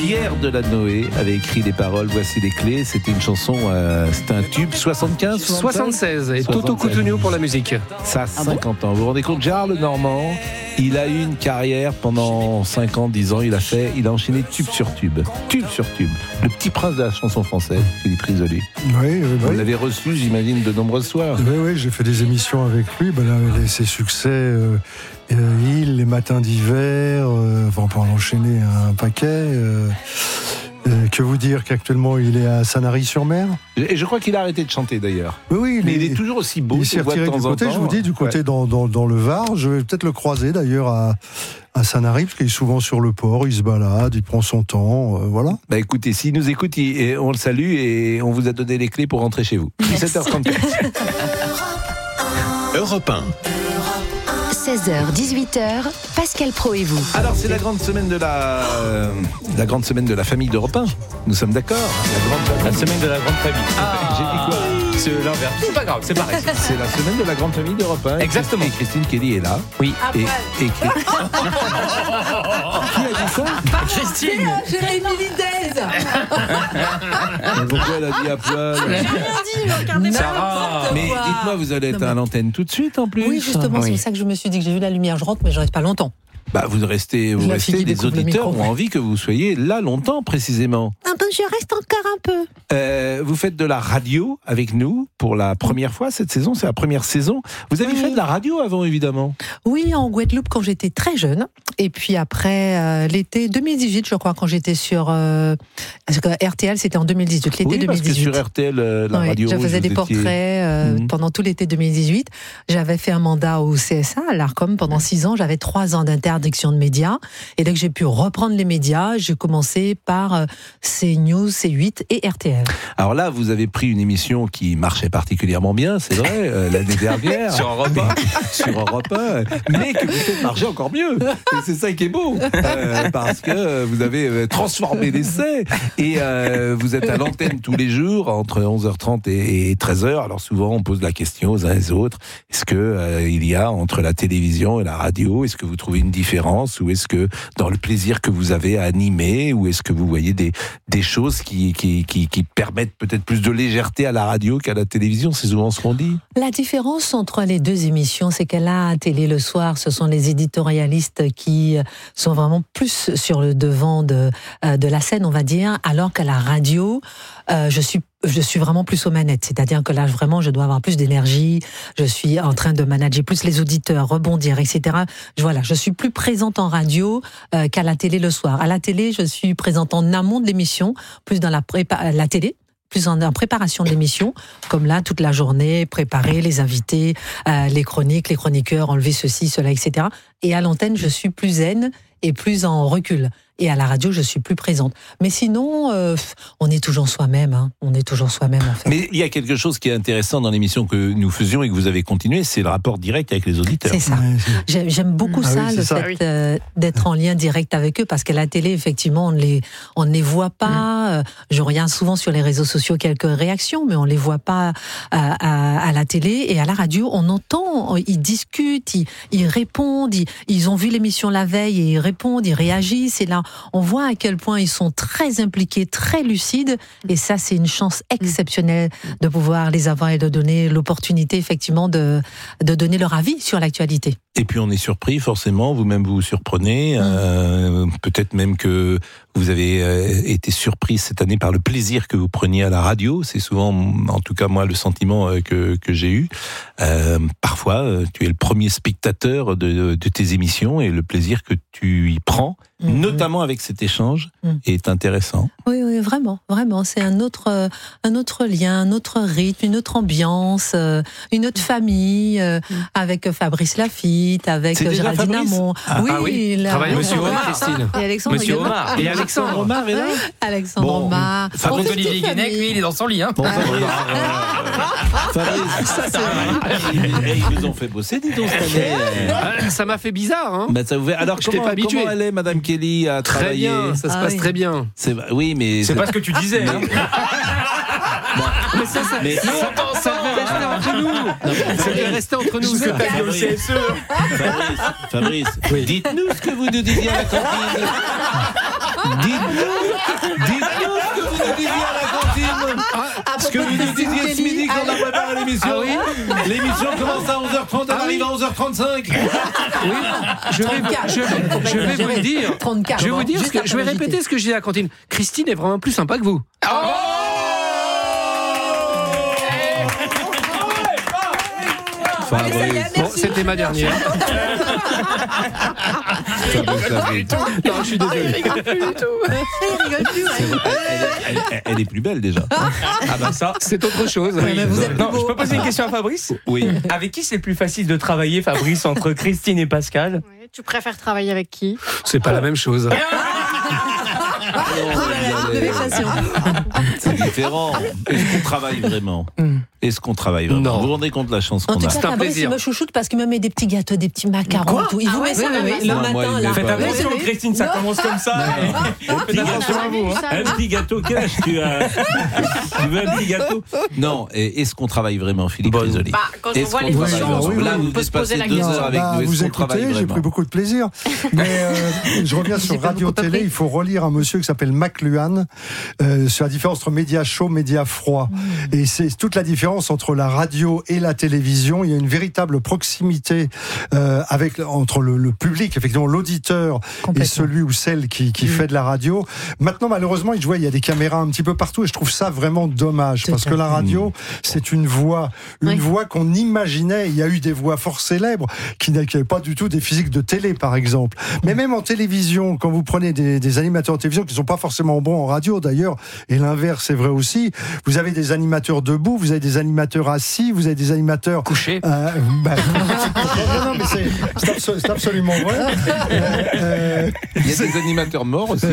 Pierre Delanoë avait écrit les paroles, voici les clés. C'était une chanson, c'était un tube, 75, 76, et Toto Cutugno pour la musique. Ça a 50 ans. Vous vous rendez compte, Gérard Lenormand, il a eu une carrière pendant 5 ans, 10 ans, il a enchaîné tube sur tube. Tube sur tube. Le petit prince de la chanson française, Philippe Risoli. Oui. Vous l'avez reçu, j'imagine, de nombreuses soirs. Oui, j'ai fait des émissions avec lui. Ses succès, les matins d'hiver, on peut en enchaîner un paquet. Que vous dire qu'actuellement il est à Sanary-sur-Mer. Et je crois qu'il a arrêté de chanter d'ailleurs. Oui, mais il est toujours aussi beau. Il s'est retiré du côté, je vous dis, du côté dans le Var. Je vais peut-être le croiser d'ailleurs à Sanary, parce qu'il est souvent sur le port, il se balade, il prend son temps, voilà. Écoutez, s'il nous écoute, on le salue et on vous a donné les clés pour rentrer chez vous. 17h34. Europe 1. 16h, 18h, Pascal Praud et vous. Alors c'est la grande semaine de la grande semaine de la famille d'Europe 1. Nous sommes d'accord. La semaine de la grande famille. J'ai dit quoi ? C'est l'inverse. C'est pas grave, c'est pareil. C'est la semaine de la grande famille d'Europe 1. Exactement. Et Christine Kelly est là. Oui. Et qui a dit ça ? Christine. Jérémy Lidez. Pourquoi elle a dit à poil ? J'ai rien dit, mais regardez Sarah. Mais dites-moi, vous allez être à l'antenne tout de suite en plus ? Oui, justement, c'est pour ça que je me suis dit que j'ai vu la lumière. Je rentre, mais je reste pas longtemps. Vous restez, des auditeurs ont envie que vous soyez là longtemps précisément. Je reste encore un peu. Vous faites de la radio avec nous pour la première fois cette saison, c'est la première saison. Vous avez fait de la radio avant évidemment. Oui, en Guadeloupe quand j'étais très jeune. Et puis après l'été 2018, je crois, quand j'étais sur RTL, c'était en 2018, l'été 2018. Parce que sur RTL, radio. Je faisais des portraits pendant tout l'été 2018. J'avais fait un mandat au CSA, à l'Arcom, pendant 6 ans. J'avais 3 ans d'interdiction de médias. Et dès que j'ai pu reprendre les médias, j'ai commencé par CNews, C8 et RTL. Alors là, vous avez pris une émission qui marchait particulièrement bien, c'est vrai, l'année dernière. Sur Europe 1. Sur Europe 1, mais que vous faites marcher encore mieux. Et c'est ça qui est beau, parce que vous avez transformé l'essai et vous êtes à l'antenne tous les jours entre 11h30 et 13h. Alors souvent, on pose la question aux uns et aux autres, est-ce que il y a entre la télévision et la radio, est-ce que vous trouvez une différence ou est-ce que dans le plaisir que vous avez à animer ou est-ce que vous voyez des choses qui permettent peut-être plus de légèreté à la radio qu'à la télévision, c'est souvent ce qu'on dit. La différence entre les deux émissions, c'est qu'à la télé le soir, ce sont les éditorialistes qui sont vraiment plus sur le devant de la scène, on va dire, alors qu'à la radio, je suis vraiment plus aux manettes. C'est-à-dire que là, vraiment, je dois avoir plus d'énergie. Je suis en train de manager plus les auditeurs, rebondir, etc. Je suis plus présente en radio qu'à la télé le soir. À la télé, je suis présente en amont de l'émission, plus dans la télé, plus en préparation de l'émission, comme là, toute la journée, préparer les invités, les chroniques, les chroniqueurs, enlever ceci, cela, etc. Et à l'antenne, je suis plus zen et plus en recul. Et à la radio, je suis plus présente. Mais sinon, on est toujours soi-même. Hein. On est toujours soi-même, en fait. Mais il y a quelque chose qui est intéressant dans l'émission que nous faisions et que vous avez continué, c'est le rapport direct avec les auditeurs. C'est ça. J'aime beaucoup le fait d'être en lien direct avec eux, parce qu'à la télé, effectivement, on ne les voit pas. Je regarde souvent sur les réseaux sociaux quelques réactions, mais on ne les voit pas à la télé. Et à la radio, on entend, ils discutent, ils répondent, ils ont vu l'émission la veille et ils répondent, ils réagissent. Et là, on voit à quel point ils sont très impliqués, très lucides, et ça, c'est une chance exceptionnelle de pouvoir les avoir et de donner l'opportunité, effectivement, de donner leur avis sur l'actualité. Et puis on est surpris, forcément, vous-même vous surprenez, peut-être même que vous avez été surpris cette année par le plaisir que vous preniez à la radio. C'est souvent, en tout cas moi, le sentiment que j'ai eu. Parfois, tu es le premier spectateur de tes émissions et le plaisir que tu y prends, notamment avec cet échange, est intéressant. Oui, vraiment. C'est un autre lien, un autre rythme, une autre ambiance, une autre famille, avec Fabrice Lafitte, avec Géraldine Amont. Oui. Monsieur Omar, Christine. Et Alexandre Monsieur Omar. Et Alexandre Omar est là. Alexandre Omar. Fabrice Olivier Guenec, lui, il est dans son lit. Hein. Fabrice, ils nous ont fait bosser, dis donc, cette année. Ça m'a fait bizarre. Hein. Ça vous fait... Alors, comment elle est, Madame Kelly, à travailler ? Très bien, ça se passe très bien. Oui, mais... C'est pas ce que tu disais. Hein. Mais ça devait rester entre nous. Ça devait rester entre nous. Ce que t'as dit au CSE. Fabrice, dites-nous ce que vous nous disiez à la cantine. Dites-nous ce que vous nous disiez à la cantine. Ce que vous nous disiez ce midi quand on a préparé l'émission. Ah oui. L'émission commence à 11h30, elle arrive à 11h35. Oui, je vais vous le dire. 34. Je vais vous dire, je vais répéter ce que je disais à la cantine. Christine est vraiment plus sympa que vous. Bon, c'était ma dernière. Non, je suis désolé. Il rigole plus. Elle est plus belle déjà. Ah bah ça, C'est autre chose. mais vous êtes non, beau. je peux poser une question à Fabrice. Oui. Avec qui c'est le plus facile de travailler, Fabrice, entre Christine et Pascal? Ouais, tu préfères travailler avec qui? C'est pas la même chose. C'est différent. Est-ce qu'on travaille vraiment? Est-ce qu'on travaille vraiment? Non. Vous vous rendez compte de la chance En qu'on tout a? cas, C'est un Fabrice, il plaisir. me chouchoute parce qu'il me met des petits gâteaux, des petits macarons. Tout. Il vous met ça le Moi, matin, il là. met Faites pas. attention, Oui. Christine, ça commence comme ça. Faites attention à vous, hein. Un petit gâteau cash, tu veux un petit gâteau? Non, et est-ce qu'on travaille vraiment, Philippe Bon, Risoli? Bah, quand on Est-ce voit qu'on les travaille oui, vraiment? oui, Là, oui. vous On peut se poser passez la 2 question. heures avec nous. vous Est-ce qu'on travaille écoutez, j'ai vraiment? pris beaucoup de plaisir. Mais je reviens sur pas Radio beaucoup Télé. appris. Il faut relire un monsieur qui s'appelle McLuhan sur la différence entre média chaud, média froid. Et c'est toute la différence entre la radio et la télévision. Il y a une véritable proximité entre le public, effectivement l'auditeur, et Complètement. celui ou celle qui fait de la radio. Maintenant, malheureusement, il y a des caméras un petit peu partout et je trouve ça vraiment dommage Tout parce à que la fait. radio, c'est une voix qu'on imaginait. Il y a eu des voix fort célèbres qui n'avaient pas du tout des physiques de télé, par exemple. Mais même en télévision, quand vous prenez des animateurs de télévision qui ne sont pas forcément bons en radio d'ailleurs, et l'inverse c'est vrai aussi, vous avez des animateurs debout, vous avez des animateurs assis, vous avez des animateurs Couché. non, mais c'est absolument vrai. Il y a des animateurs morts aussi.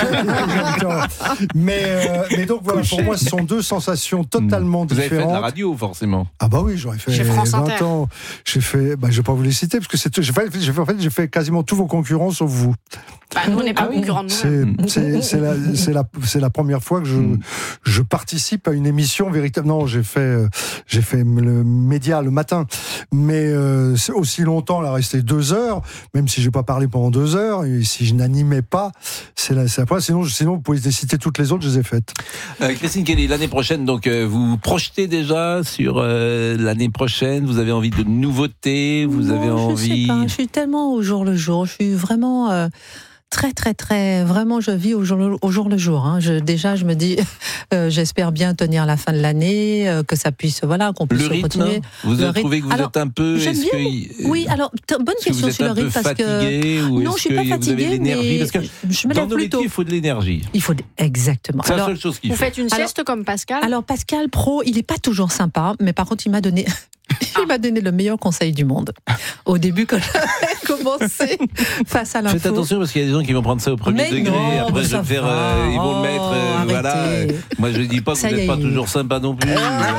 Mais donc voilà, pour moi, ce sont deux sensations totalement Vous avez fait de la différentes. radio, forcément. Ah bah oui, j'aurais fait Chez France 20 Inter. ans. Je vais pas vous les citer parce que j'ai fait quasiment tous vos concurrents sauf vous. Bah, nous, on n'est pas concurrents de nous. C'est la première fois que je participe à une émission véritable. Non, j'ai fait le média le matin, mais c'est aussi longtemps, là, resté 2 heures, même si j'ai pas parlé pendant 2 heures, et si je n'animais pas, c'est la première. Sinon, vous pouvez les citer toutes les autres, je les ai faites. Christine Kelly, l'année prochaine, donc vous vous projetez déjà sur l'année prochaine. Vous avez envie de nouveautés, vous avez envie. Je sais pas, je suis tellement au jour le jour. Je suis vraiment très, vraiment, je vis au jour le jour. Hein. Je me dis, j'espère bien tenir la fin de l'année, que ça puisse, qu'on puisse Le rythme, continuer. vous Le avez trouvé que vous rythme. êtes un peu. J'aime bien. Oui, alors bonne question sur le rythme parce que fatigué, ou non, est-ce je suis pas que vous avez fatiguée, de l'énergie mais parce que je me dans lève nos plus métiers, tôt. il faut de l'énergie. Il faut exactement. C'est la Alors, seule chose qu'il Vous faut. faites une sieste comme Pascal? alors Pascal Pro, il est pas toujours sympa, mais par contre il m'a donné le meilleur conseil du monde. Au début, quand j'avais commencé face à l'info. Faites attention parce qu'il y a des gens qui vont prendre ça au premier Mais degré. non, Après, ça ils va. vont le mettre. Arrêtez. Voilà. Moi, je dis pas que Ça vous y n'êtes est, pas il- toujours sympa non plus. Voilà.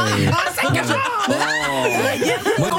Moi,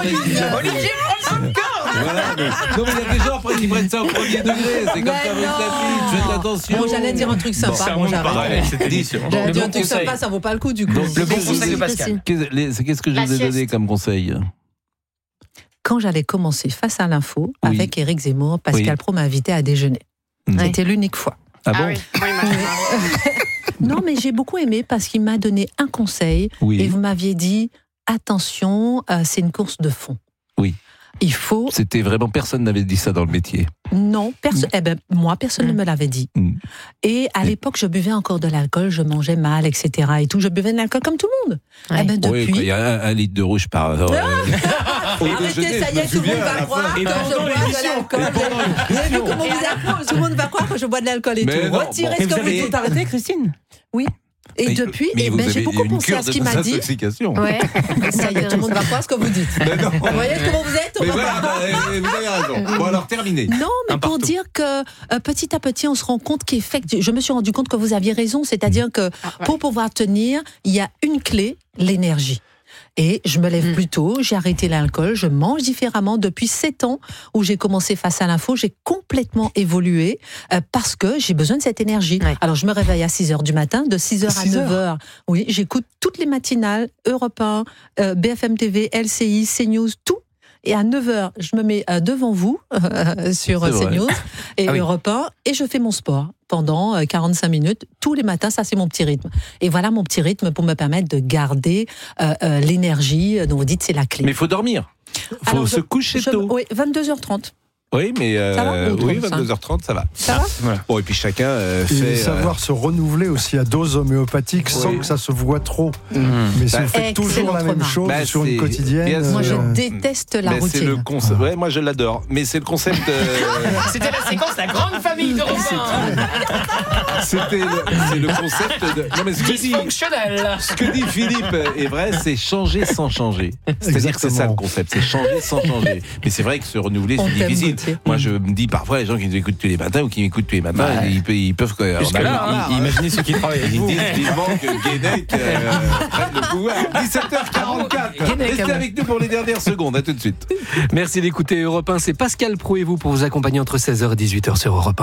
voilà, mais... Non, mais il y a des gens après qui prennent ça au premier degré. C'est comme Mais ça avec non. la fille. Faites attention. Bon, j'allais dire un truc sympa. Bon, j'arrête. cette émission. J'allais Le dire bon un truc conseil. sympa, ça vaut pas le coup du coup. Donc, Le bon Qu'est-ce conseil de que- Pascal. Qu'est-ce que je La vous ai donné sieste. comme conseil? Quand j'allais commencer face à l'info Oui. avec Éric Zemmour, Pascal Oui. Pro m'a invité à déjeuner. C'était l'unique fois. Ah bon? oui, moi, il m'a fait Non, mais j'ai beaucoup aimé parce qu'il m'a donné un conseil Oui. et vous m'aviez dit attention, c'est une course de fond. Oui. Il faut. C'était vraiment personne n'avait dit ça dans le métier. Non, moi, personne ne me l'avait dit. Mm. Et à l'époque, je buvais encore de l'alcool, je mangeais mal, etc. Et tout, je buvais de l'alcool comme tout le monde. Ouais. Eh ben, Oui, depuis. quand il y a un litre de rouge par heure. Arrêtez, ça y est, tout le monde va croire que je bois de l'alcool. Vous avez vu comment vous appelez? Tout le monde va croire que je bois de l'alcool et Mais tout. non, Retirez bon. ce que vous dites. arrêté, Christine? Et depuis, Mais vous avez j'ai beaucoup une pensé cure à ce de qu'il m'a dit. désintoxication. Ouais. Ça y est, tout le monde va croire ce que vous dites. Mais non. Vous voyez comment vous êtes? On Mais va voilà, voir. vous avez raison. Bon, alors terminé. Non, mais pour dire que petit à petit, on se rend compte qu'effectivement, je me suis rendu compte que vous aviez raison, c'est-à-dire que pour pouvoir tenir, il y a une clé, l'énergie. Et je me lève plus tôt, j'ai arrêté l'alcool, je mange différemment. Depuis 7 ans où j'ai commencé face à l'info, j'ai complètement évolué parce que j'ai besoin de cette énergie. Ouais. Alors je me réveille à 6h du matin, de 6h à 9h. Oui, j'écoute toutes les matinales, Europe 1, BFM TV, LCI, CNews, tout. et à 9h, je me mets devant vous sur CNews et Europe 1 et je fais mon sport pendant 45 minutes tous les matins. Ça, c'est mon petit rythme. Et voilà mon petit rythme pour me permettre de garder l'énergie dont vous dites c'est la clé. Mais il faut dormir. Il faut se coucher tôt. Oui, 22h30. Oui, mais ça va, oui, 22h30, ça va. Ça va ? Voilà. Bon, et puis chacun fait. Et savoir se renouveler aussi à dose homéopathique sans que ça se voit trop. Mais si vous faites toujours la même chose sur une quotidienne. Moi, je déteste la routine. C'est le concept. Ouais, moi, je l'adore. Mais c'est le concept. C'était la séquence La Grande Famille de C'est le concept de. Non, mais ce que dit Philippe est vrai, c'est changer sans changer. C'est-à-dire que c'est ça le concept, c'est changer sans changer. Mais c'est vrai que se renouveler, c'est difficile. Moi, je me dis parfois, les gens qui nous écoutent tous les matins ou qui m'écoutent tous les matins, ils peuvent. Imaginez ceux qui travaillent avec ils vous. disent vivement que Guénec prenne le pouvoir. 17h44. Restez avec nous pour les dernières secondes. À tout de suite. Merci d'écouter Europe 1. C'est Pascal Praud et vous pour vous accompagner entre 16h et 18h sur Europe 1.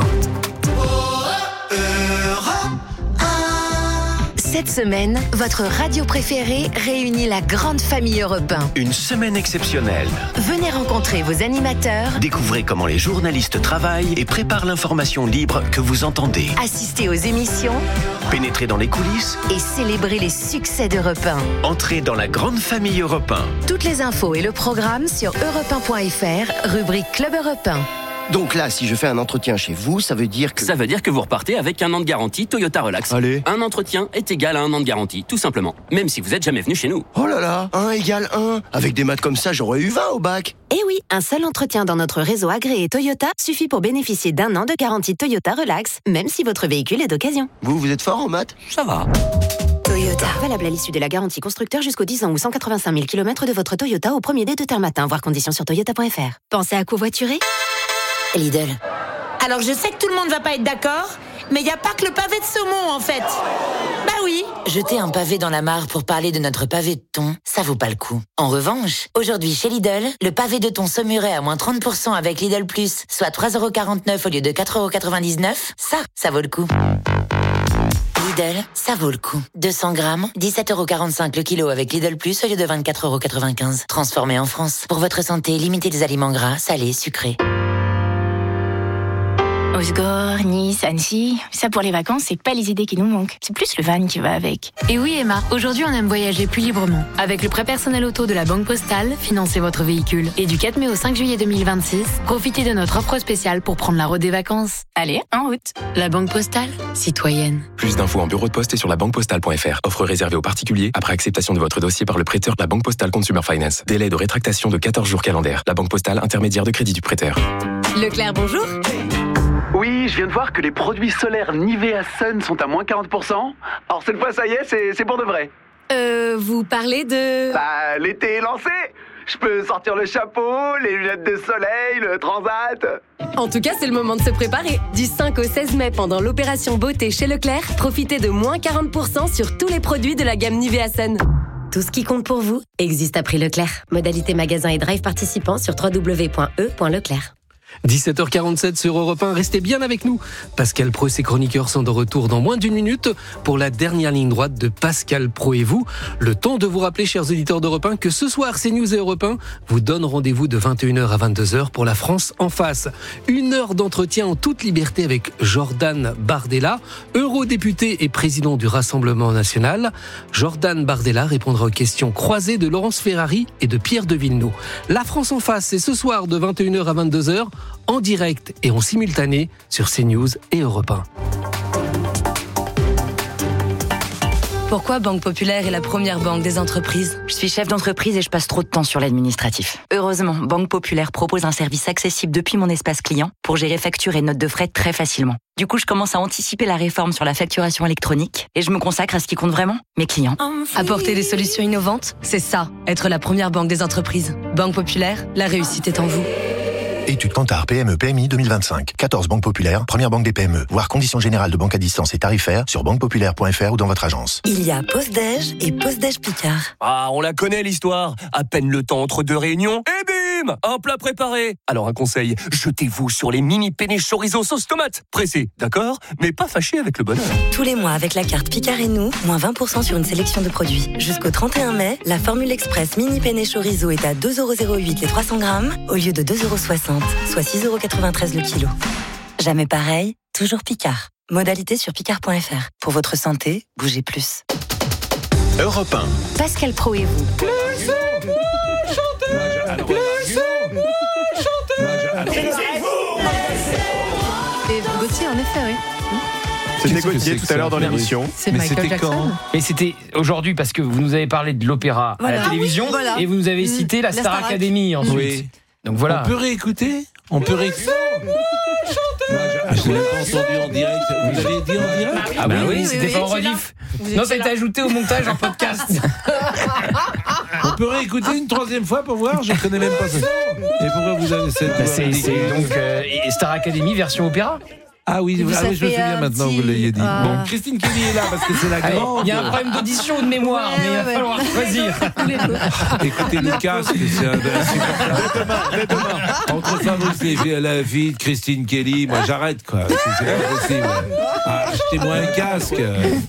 Cette semaine, votre radio préférée réunit la grande famille Europe 1. Une semaine exceptionnelle. Venez rencontrer vos animateurs. Découvrez comment les journalistes travaillent et préparent l'information libre que vous entendez. Assistez aux émissions. Pénétrez dans les coulisses. Et célébrez les succès d'Europe 1. Entrez dans la grande famille Europe 1. Toutes les infos et le programme sur europe1.fr, rubrique Club Europe 1. Donc là, si je fais un entretien chez vous, ça veut dire que... Ça veut dire que vous repartez avec 1 an de garantie Toyota Relax. Allez. Un entretien est égal à 1 an de garantie, tout simplement. Même si vous n'êtes jamais venu chez nous. Oh là là, 1 égale 1. Avec des maths comme ça, j'aurais eu 20 au bac. Eh oui, un seul entretien dans notre réseau agréé Toyota suffit pour bénéficier d'1 an de garantie Toyota Relax, même si votre véhicule est d'occasion. Vous êtes fort en maths ? Ça va. Toyota. Valable à l'issue de la garantie constructeur jusqu'aux 10 ans ou 185 000 km de votre Toyota au premier dé de terme matin. Voir conditions sur toyota.fr. Pensez à covoiturer ? Lidl. Alors je sais que tout le monde va pas être d'accord, mais il n'y a pas que le pavé de saumon en fait. Bah oui. Jeter un pavé dans la mare pour parler de notre pavé de thon, ça vaut pas le coup. En revanche, aujourd'hui chez Lidl, le pavé de thon saumuret à moins 30% avec Lidl Plus, soit 3,49€ au lieu de 4,99€, ça vaut le coup. Lidl, ça vaut le coup. 200 grammes, 17,45€ le kilo avec Lidl Plus au lieu de 24,95€. Transformé en France. Pour votre santé, limitez les aliments gras, salés, sucrés. Osgore, Nice, Annecy, ça pour les vacances, c'est pas les idées qui nous manquent. C'est plus le van qui va avec. Et oui Emma, aujourd'hui on aime voyager plus librement. Avec le prêt personnel auto de la Banque Postale, financez votre véhicule. Et du 4 mai au 5 juillet 2026, profitez de notre offre spéciale pour prendre la route des vacances. Allez, en route. La Banque Postale, citoyenne. Plus d'infos en bureau de poste et sur labanquepostale.fr. Offre réservée aux particuliers après acceptation de votre dossier par le prêteur La Banque Postale Consumer Finance. Délai de rétractation de 14 jours calendaires. La Banque Postale, intermédiaire de crédit du prêteur. Leclerc, bonjour. Oui, je viens de voir que les produits solaires Nivea Sun sont à moins 40%. Alors cette fois, ça y est, c'est pour de vrai. Vous parlez de... Bah, l'été est lancé. Je peux sortir le chapeau, les lunettes de soleil, le transat. En tout cas, c'est le moment de se préparer. Du 5 au 16 mai, pendant l'opération beauté chez Leclerc, profitez de moins 40% sur tous les produits de la gamme Nivea Sun. Tout ce qui compte pour vous existe à prix Leclerc. Modalité magasin et drive participants sur www.e.leclerc. 17h47 sur Europe 1, restez bien avec nous. Pascal Praud et ses chroniqueurs sont de retour dans moins d'une minute pour la dernière ligne droite de Pascal Praud et vous. Le temps de vous rappeler, chers auditeurs d'Europe 1, que ce soir, CNews et Europe 1 vous donnent rendez-vous de 21h à 22h pour la France en face. 1 heure d'entretien en toute liberté avec Jordan Bardella, eurodéputé et président du Rassemblement national. Jordan Bardella répondra aux questions croisées de Laurence Ferrari et de Pierre de Villeneuve. La France en face, c'est ce soir de 21h à 22h. En direct et en simultané sur CNews et Europe 1. Pourquoi Banque Populaire est la première banque des entreprises ? Je suis chef d'entreprise et je passe trop de temps sur l'administratif. Heureusement, Banque Populaire propose un service accessible depuis mon espace client pour gérer factures et notes de frais très facilement. Du coup, je commence à anticiper la réforme sur la facturation électronique et je me consacre à ce qui compte vraiment, mes clients. Apporter des solutions innovantes, c'est ça, être la première banque des entreprises. Banque Populaire, la réussite est en vous. Étude Kantar PME PMI 2025. 14 banques populaires, première banque des PME. Voir conditions générales de banque à distance et tarifaires sur banquepopulaire.fr ou dans votre agence. Il y a Pause-Déj et Pause-Déj Picard. Ah, on la connaît l'histoire. À peine le temps entre deux réunions, et bim, un plat préparé. Alors un conseil, jetez-vous sur les mini penne chorizo sauce tomate. Pressé, d'accord, mais pas fâché avec le bonheur. Tous les mois avec la carte Picard et nous, moins 20% sur une sélection de produits. Jusqu'au 31 mai, la formule express mini penne chorizo est à 2,08€ les 300 grammes au lieu de 2,60€, soit 6,93€ le kilo. Jamais pareil, toujours Picard. Modalité sur picard.fr. Pour votre santé, bougez plus. Europe 1. Pascal Pro et vous. Et Gauthier, en effet, oui. C'était Gauthier tout à l'heure dans l'émission. C'est Michael Jackson. Et c'était aujourd'hui parce que vous nous avez parlé de l'opéra à la télévision et vous nous avez cité la Star Academy ensuite. Oui. Donc voilà. On peut réécouter. Je l'ai pas entendu en direct. Vous l'avez dit en direct? Ah bah oui, c'était pas en rediff. Non, ça a été ajouté au montage en podcast. On peut réécouter une troisième fois pour voir. Je connais même pas ça. Et pourquoi vous avez cette... C'est donc Star Academy version opéra. Ah oui, je me souviens maintenant, vous l'ayez dit. Bon, Christine Kelly est là parce que c'est la grande. Il y a un problème d'audition ou de mémoire, mais il va falloir choisir. Écoutez le casque, c'est insupportable. Entre Fabrice et la fille de Christine Kelly, moi j'arrête quoi. C'est pas possible. Achetez-moi un casque.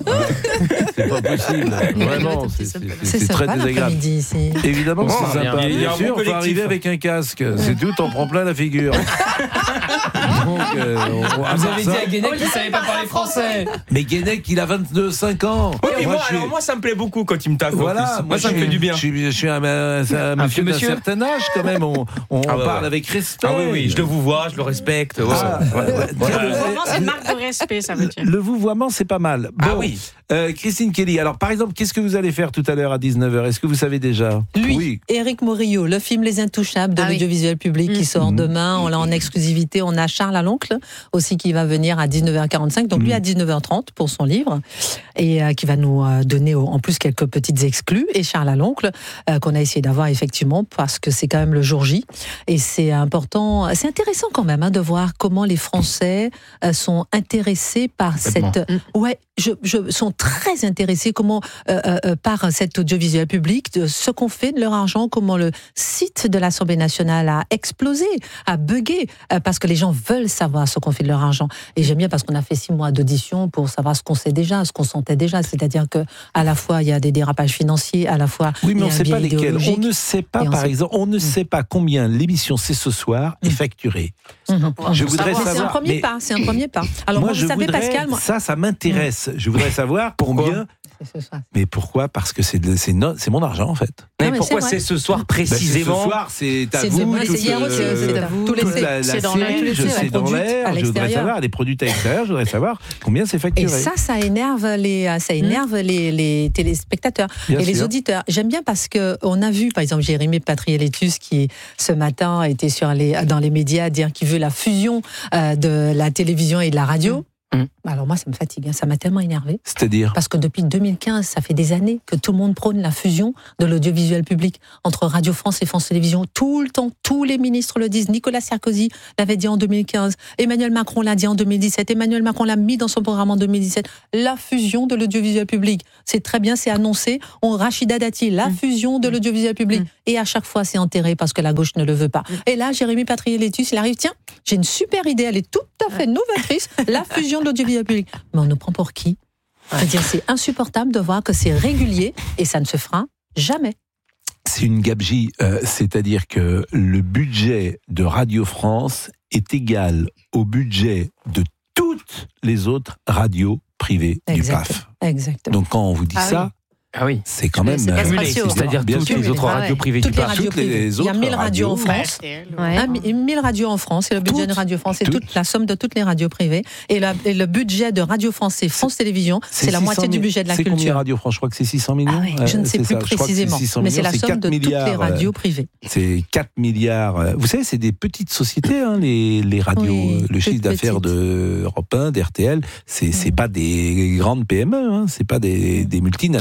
C'est pas possible. Vraiment, c'est très désagréable. Évidemment, c'est sympa. Bien sûr, on peut arriver avec un casque. C'est tout, on prend plein la figure. Donc, vous avez dit à Guénec qu'il ne savait pas parler français. Mais Guénec, il a 22-5 ans. Oui, mais moi, ça me plaît beaucoup quand il me tape. Voilà, moi, ça me fait du bien. Je suis un monsieur d'un certain âge, quand même. On parle avec respect. Ah oui, je le vous vois, je le respecte. Le vouvoiement, c'est une marque de respect, ça veut dire. Le vouvoiement, c'est pas mal. Bon, oui. Christine Kelly, alors par exemple, qu'est-ce que vous allez faire tout à l'heure à 19h? Est-ce que vous savez déjà? Oui. Éric Morillo, le film Les Intouchables de l'audiovisuel public qui sort demain. On l'a en exclusivité. On a Charles Aloncle aussi qui va venir à 19h45. Donc lui à 19h30 pour son livre et qui va nous donner en plus quelques petites exclus. Et Charles Aloncle qu'on a essayé d'avoir effectivement parce que c'est quand même le jour J. Et c'est important, c'est intéressant quand même de voir comment les Français sont intéressés par cette... Ouais, sont très intéressés par cet audiovisuel public, de ce qu'on fait de leur argent, comment le site de l'Assemblée nationale a explosé, a bugué, parce que les gens veulent savoir ce qu'on fait de leur argent. Et j'aime bien parce qu'on a fait 6 mois d'audition pour savoir ce qu'on sait déjà, ce qu'on sentait déjà. C'est-à-dire que à la fois il y a des dérapages financiers, à la fois oui, mais on ne sait pas lesquels. On ne sait pas, par exemple, on ne sait pas combien l'émission C'est ce soir est facturée. Je voudrais savoir. C'est un premier pas. C'est un premier pas. Alors moi, vous savez, Pascal, ça m'intéresse. Je voudrais savoir combien. Mais pourquoi? Parce que c'est mon argent en fait. Mais pourquoi c'est ce soir précisément? Ce soir, c'est à vous. C'est dans l'air. Je voudrais savoir les produits à l'extérieur. Je voudrais savoir combien c'est facturé. Et ça énerve les téléspectateurs et les auditeurs. J'aime bien parce que on a vu, par exemple, Jérémy Patrielletus qui ce matin était dans les médias dire qu'il veut la fusion de la télévision et de la radio. Alors moi, ça me fatigue, ça m'a tellement énervé. C'est-à-dire? Parce que depuis 2015, ça fait des années que tout le monde prône la fusion de l'audiovisuel public entre Radio France et France Télévisions. Tout le temps, tous les ministres le disent. Nicolas Sarkozy l'avait dit en 2015. Emmanuel Macron l'a dit en 2017. Emmanuel Macron l'a mis dans son programme en 2017. La fusion de l'audiovisuel public. C'est très bien, c'est annoncé. Rachida Dati, la fusion de l'audiovisuel public. Et à chaque fois, c'est enterré parce que la gauche ne le veut pas. Et là, Jérémy Patrielletus, il arrive, tiens, j'ai une super idée, elle est tout à fait novatrice, la fusion de l'audiovisuel public. Mais on nous prend pour qui? C'est-à-dire, c'est insupportable de voir que c'est régulier et ça ne se fera jamais. C'est une gabegie, c'est-à-dire que le budget de Radio France est égal au budget de toutes les autres radios privées du PAF. Exactement. Donc quand on vous dit ça, c'est quand même... C'est-à-dire toutes les autres radios privées du PAF. Il y a 1000 radios en France. 1000 radios en France. Et le budget de Radio France, c'est toute la somme de toutes les radios privées. Et le budget de Radio France et France Télévisions, c'est la moitié du budget de la culture. C'est combien Radio France? Je crois que c'est 600 millions. Je ne sais plus précisément. Mais c'est la somme de toutes les radios privées. C'est 4 milliards. Vous savez, c'est des petites sociétés, les radios. Le chiffre d'affaires d'Europe 1, d'RTL, c'est pas des grandes PME. C'est pas des multinationales.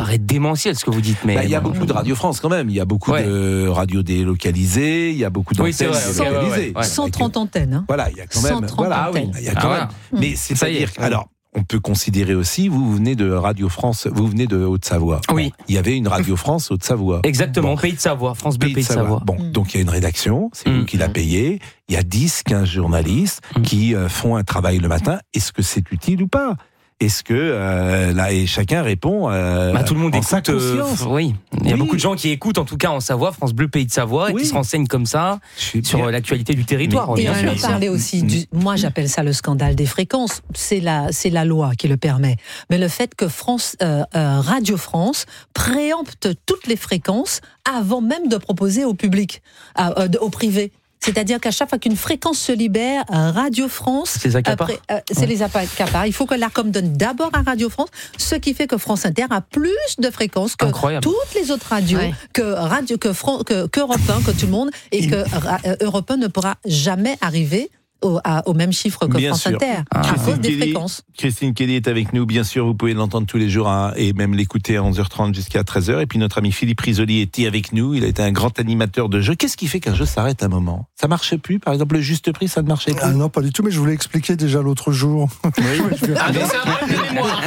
paraît démentiel ce que vous dites, mais il y a beaucoup de Radio France quand même. Il y a beaucoup de radios délocalisées. Il y a beaucoup d'antennes délocalisées. 130 antennes. Hein. Voilà, il y a quand même. 130 antennes. Il y a quand même. Mais c'est pas dire. Alors. On peut considérer aussi, vous venez de Radio France, vous venez de Haute-Savoie. Oui. Bon, il y avait une Radio France Haute-Savoie. Exactement, Pays de Savoie, France Bleu Pays de Savoie. Bon, donc il y a une rédaction, c'est vous qui la payez. Il y a 10-15 journalistes qui font un travail le matin. Est-ce que c'est utile ou pas ? Est-ce que là et chacun répond tout le monde en écoute, sa conscience. Oui, il y a beaucoup de gens qui écoutent, en tout cas en Savoie, France Bleu Pays de Savoie, et qui se renseignent comme ça sur l'actualité du territoire. Et on peut parler aussi moi j'appelle ça le scandale des fréquences. C'est la loi qui le permet. Mais le fait que Radio France préempte toutes les fréquences avant même de proposer au public, au privé. C'est-à-dire qu'à chaque fois qu'une fréquence se libère, Radio France, c'est les accapare. Il faut que l'Arcom donne d'abord à Radio France, ce qui fait que France Inter a plus de fréquences que toutes les autres radios, que Europe 1, que tout le monde, et que Europe 1 ne pourra jamais arriver au même chiffre que France Inter, à cause des fréquences. Christine Kelly est avec nous, bien sûr, vous pouvez l'entendre tous les jours et même l'écouter à 11h30 jusqu'à 13h. Et puis notre ami Philippe Risoli était avec nous, il a été un grand animateur de jeu. Qu'est-ce qui fait qu'un jeu s'arrête un moment ? Ça marchait plus, par exemple, le juste prix, ça ne marchait plus ? Non, pas du tout, mais je vous l'ai expliqué déjà l'autre jour. Oui. C'est un problème de mémoire.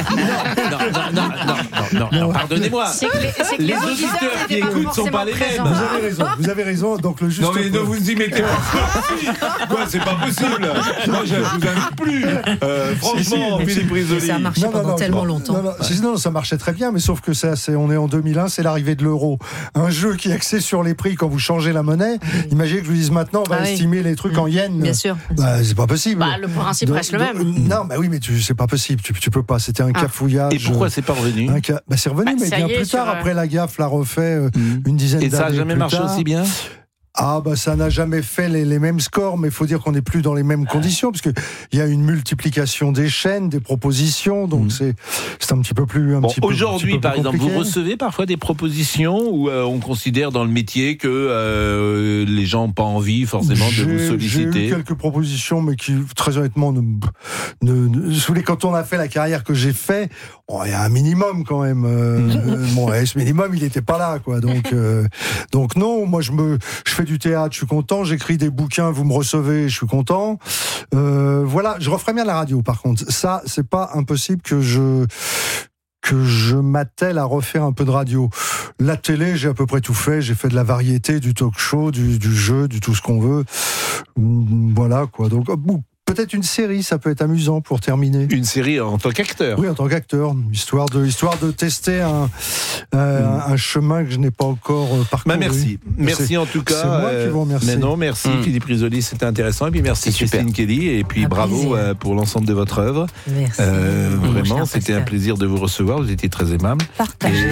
Non, pardonnez-moi. Les auditeurs qui écoutent ne sont pas les mêmes. Vous avez raison, donc le juste prix. Non mais ne vous y mettez pas. Quoi, c'est pas possible. Moi, je vous invite plus. Franchement, Philippe Risoli. Ça a marché pendant tellement longtemps. Non, ça marchait très bien, mais sauf que on est en 2001, c'est l'arrivée de l'euro. Un jeu qui est axé sur les prix quand vous changez la monnaie. Imaginez que je vous dise maintenant, on va estimer les trucs en yens. Bien sûr. C'est pas possible. Le principe reste le même. Non, oui, mais c'est pas possible. Tu peux pas. C'était un cafouillage. Et pourquoi c'est pas revenu ? C'est revenu, mais bien plus tard. Après, la gaffe l'a refait une dizaine d'années. Et ça a jamais marché aussi bien ? Ça n'a jamais fait les mêmes scores, mais il faut dire qu'on n'est plus dans les mêmes conditions, parce qu'il y a une multiplication des chaînes, des propositions, donc c'est un petit peu plus aujourd'hui, par exemple, vous recevez parfois des propositions où on considère dans le métier que les gens n'ont pas envie forcément de vous solliciter. J'ai eu quelques propositions, mais qui, très honnêtement, quand on a fait la carrière que j'ai fait, il y a un minimum quand même. Ce minimum, il n'était pas là, quoi. Donc non, moi je fais du théâtre, je suis content. J'écris des bouquins, vous me recevez, je suis content. Voilà, je referais bien la radio. Par contre, ça, c'est pas impossible que je m'attelle à refaire un peu de radio. La télé, j'ai à peu près tout fait. J'ai fait de la variété, du talk show, du jeu, du tout ce qu'on veut. Voilà, quoi. Donc, peut-être une série, ça peut être amusant pour terminer. Une série en tant qu'acteur ? Oui, en tant qu'acteur. Histoire de tester un chemin que je n'ai pas encore parcouru. Merci en tout cas. C'est moi qui vous remercie. Mais non, merci Philippe Risoli, c'était intéressant. Et puis merci Christine Kelly. Et puis bravo pour l'ensemble de votre œuvre. Merci. Vraiment, c'était un plaisir de vous recevoir. Vous étiez très aimable. Partagez.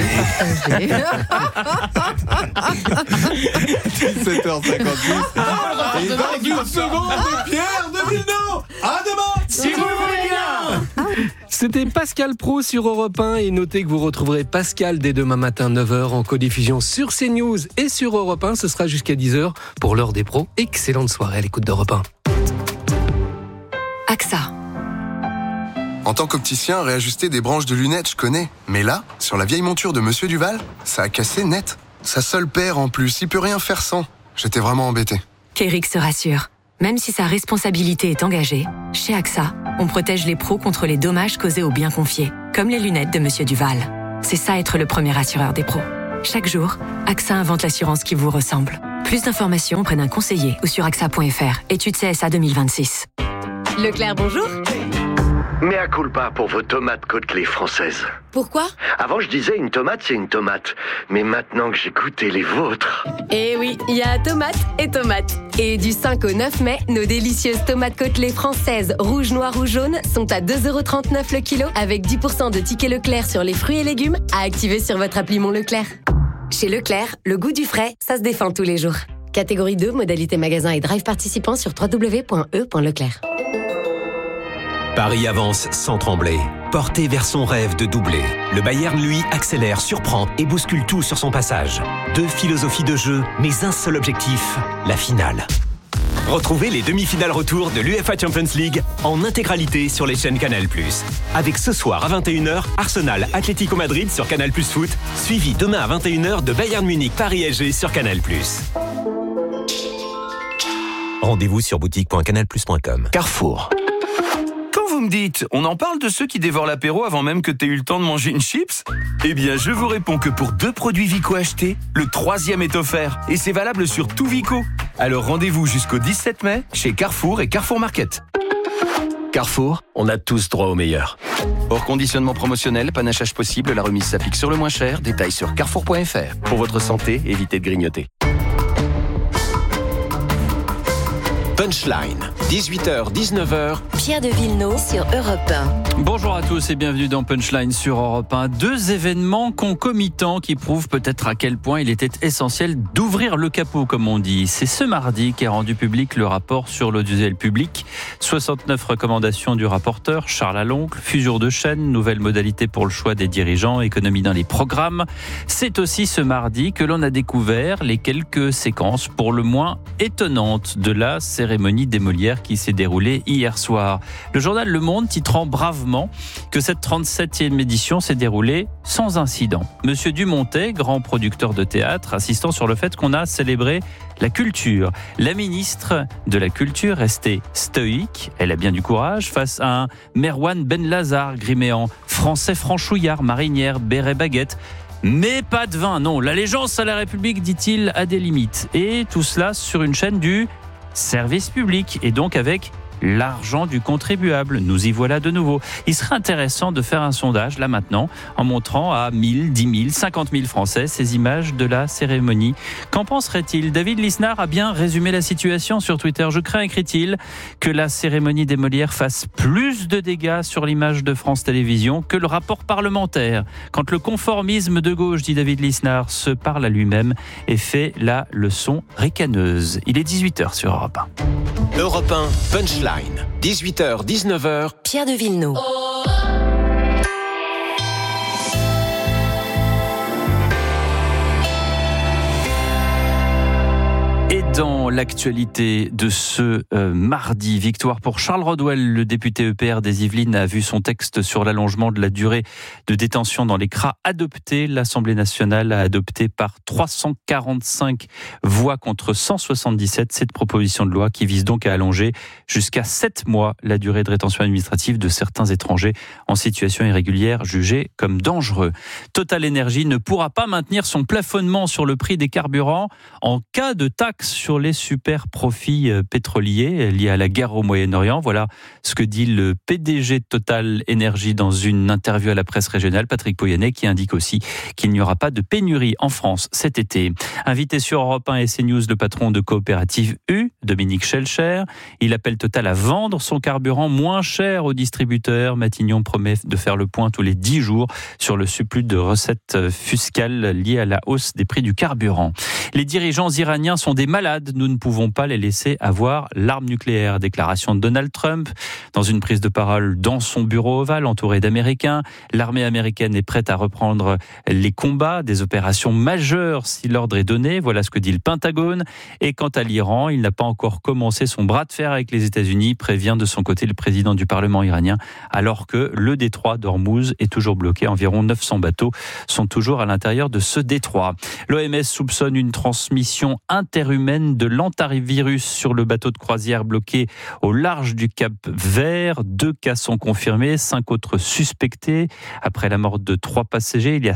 17h56. Et dans une seconde, Pierre de Villeneuve. À demain, si vous voulez bien. C'était Pascal Praud sur Europe 1 et notez que vous retrouverez Pascal dès demain matin 9h en codiffusion sur CNews et sur Europe 1. Ce sera jusqu'à 10h pour l'heure des pros. Excellente soirée à l'écoute d'Europe 1. AXA. En tant qu'opticien, réajuster des branches de lunettes, je connais. Mais là, sur la vieille monture de Monsieur Duval, ça a cassé net. Sa seule paire en plus, il peut rien faire sans. J'étais vraiment embêté. Qu'Eric se rassure. Même si sa responsabilité est engagée, chez AXA, on protège les pros contre les dommages causés aux biens confiés, comme les lunettes de Monsieur Duval. C'est ça être le premier assureur des pros. Chaque jour, AXA invente l'assurance qui vous ressemble. Plus d'informations auprès d'un conseiller ou sur AXA.fr. Étude CSA 2026. Leclerc, bonjour. Mea culpa pour vos tomates Côtelets françaises. Pourquoi ? Avant, je disais une tomate, c'est une tomate. Mais maintenant que j'ai goûté les vôtres... Eh oui, il y a tomates et tomates. Et du 5 au 9 mai, nos délicieuses tomates Côtelets françaises, rouges, noires ou jaunes, sont à 2,39€ le kilo, avec 10% de tickets Leclerc sur les fruits et légumes, à activer sur votre appli Mon Leclerc. Chez Leclerc, le goût du frais, ça se défend tous les jours. Catégorie 2, modalité magasin et drive participant sur www.e.leclerc. Paris avance sans trembler, porté vers son rêve de doubler. Le Bayern, lui, accélère, surprend et bouscule tout sur son passage. 2 philosophies de jeu, mais un seul objectif, la finale. Retrouvez les demi-finales retour de l'UEFA Champions League en intégralité sur les chaînes Canal+. Avec ce soir à 21h, Arsenal Atlético Madrid sur Canal+ Foot, suivi demain à 21h de Bayern Munich Paris SG sur Canal+. Rendez-vous sur boutique.canalplus.com. Carrefour. Quand vous me dites, on en parle de ceux qui dévorent l'apéro avant même que t'aies eu le temps de manger une chips ? Eh bien, je vous réponds que pour 2 produits Vico achetés, le 3e est offert. Et c'est valable sur tout Vico. Alors rendez-vous jusqu'au 17 mai chez Carrefour et Carrefour Market. Carrefour, on a tous droit au meilleur. Hors conditionnement promotionnel, panachage possible, la remise s'applique sur le moins cher. Détails sur carrefour.fr. Pour votre santé, évitez de grignoter. Punchline, 18h, 19h. Pierre de Villeneuve sur Europe 1. Bonjour à tous et bienvenue dans Punchline sur Europe 1. 2 événements concomitants qui prouvent peut-être à quel point il était essentiel d'ouvrir le capot, comme on dit. C'est ce mardi qu'est rendu public le rapport sur l'audiovisuel public. 69 recommandations du rapporteur Charles Aloncle, fusion de chaînes, nouvelles modalités pour le choix des dirigeants, économie dans les programmes. C'est aussi ce mardi que l'on a découvert les quelques séquences pour le moins étonnantes de la cérémonie des Molières qui s'est déroulée hier soir. Le journal Le Monde titrant bravement que cette 37e édition s'est déroulée sans incident. Monsieur Dumontet, grand producteur de théâtre, insistant sur le fait qu'on a célébré la culture. La ministre de la Culture restait stoïque, elle a bien du courage, face à un Merwan Benlazar grimé en français franchouillard, marinière, béret baguette. Mais pas de vin, non. L'allégeance à la République, dit-il, a des limites. Et tout cela sur une chaîne du service public et donc avec l'argent du contribuable. Nous y voilà de nouveau. Il serait intéressant de faire un sondage là maintenant en montrant à 1000, 10 000, 50 000 Français ces images de la cérémonie. Qu'en penserait-il ? David Lisnard a bien résumé la situation sur Twitter. Je crains, écrit-il, que la cérémonie des Molières fasse plus de dégâts sur l'image de France Télévisions que le rapport parlementaire. Quand le conformisme de gauche, dit David Lisnard, se parle à lui-même et fait la leçon ricaneuse. Il est 18h sur Europe 1. Europe 1, Punchline. 18h, 19h. Pierre de Villeneuve. Et dans l'actualité de ce mardi, victoire pour Charles Rodwell, le député EPR des Yvelines a vu son texte sur l'allongement de la durée de détention dans les CRA adopté. L'Assemblée nationale a adopté par 345 voix contre 177 cette proposition de loi qui vise donc à allonger jusqu'à 7 mois la durée de rétention administrative de certains étrangers en situation irrégulière jugés comme dangereux. Total Energy ne pourra pas maintenir son plafonnement sur le prix des carburants en cas de taxe sur les super profits pétroliers liés à la guerre au Moyen-Orient. Voilà ce que dit le PDG de Total Energy dans une interview à la presse régionale, Patrick Pouyanné, qui indique aussi qu'il n'y aura pas de pénurie en France cet été. Invité sur Europe 1 et CNews, le patron de Coopérative U, Dominique Schelcher, il appelle Total à vendre son carburant moins cher aux distributeurs. Matignon promet de faire le point tous les 10 jours sur le surplus de recettes fiscales liées à la hausse des prix du carburant. Les dirigeants iraniens sont des malades, nous ne pouvons pas les laisser avoir l'arme nucléaire. Déclaration de Donald Trump dans une prise de parole dans son bureau ovale entouré d'Américains. L'armée américaine est prête à reprendre les combats, des opérations majeures si l'ordre est donné. Voilà ce que dit le Pentagone. Et quant à l'Iran, il n'a pas encore commencé son bras de fer avec les États-Unis, prévient de son côté le président du Parlement iranien, alors que le détroit d'Ormuz est toujours bloqué. Environ 900 bateaux sont toujours à l'intérieur de ce détroit. L'OMS soupçonne une transmission interhumaine de l'antivirus sur le bateau de croisière bloqué au large du Cap Vert. 2 cas sont confirmés, 5 autres suspectés. Après la mort de 3 passagers, il y a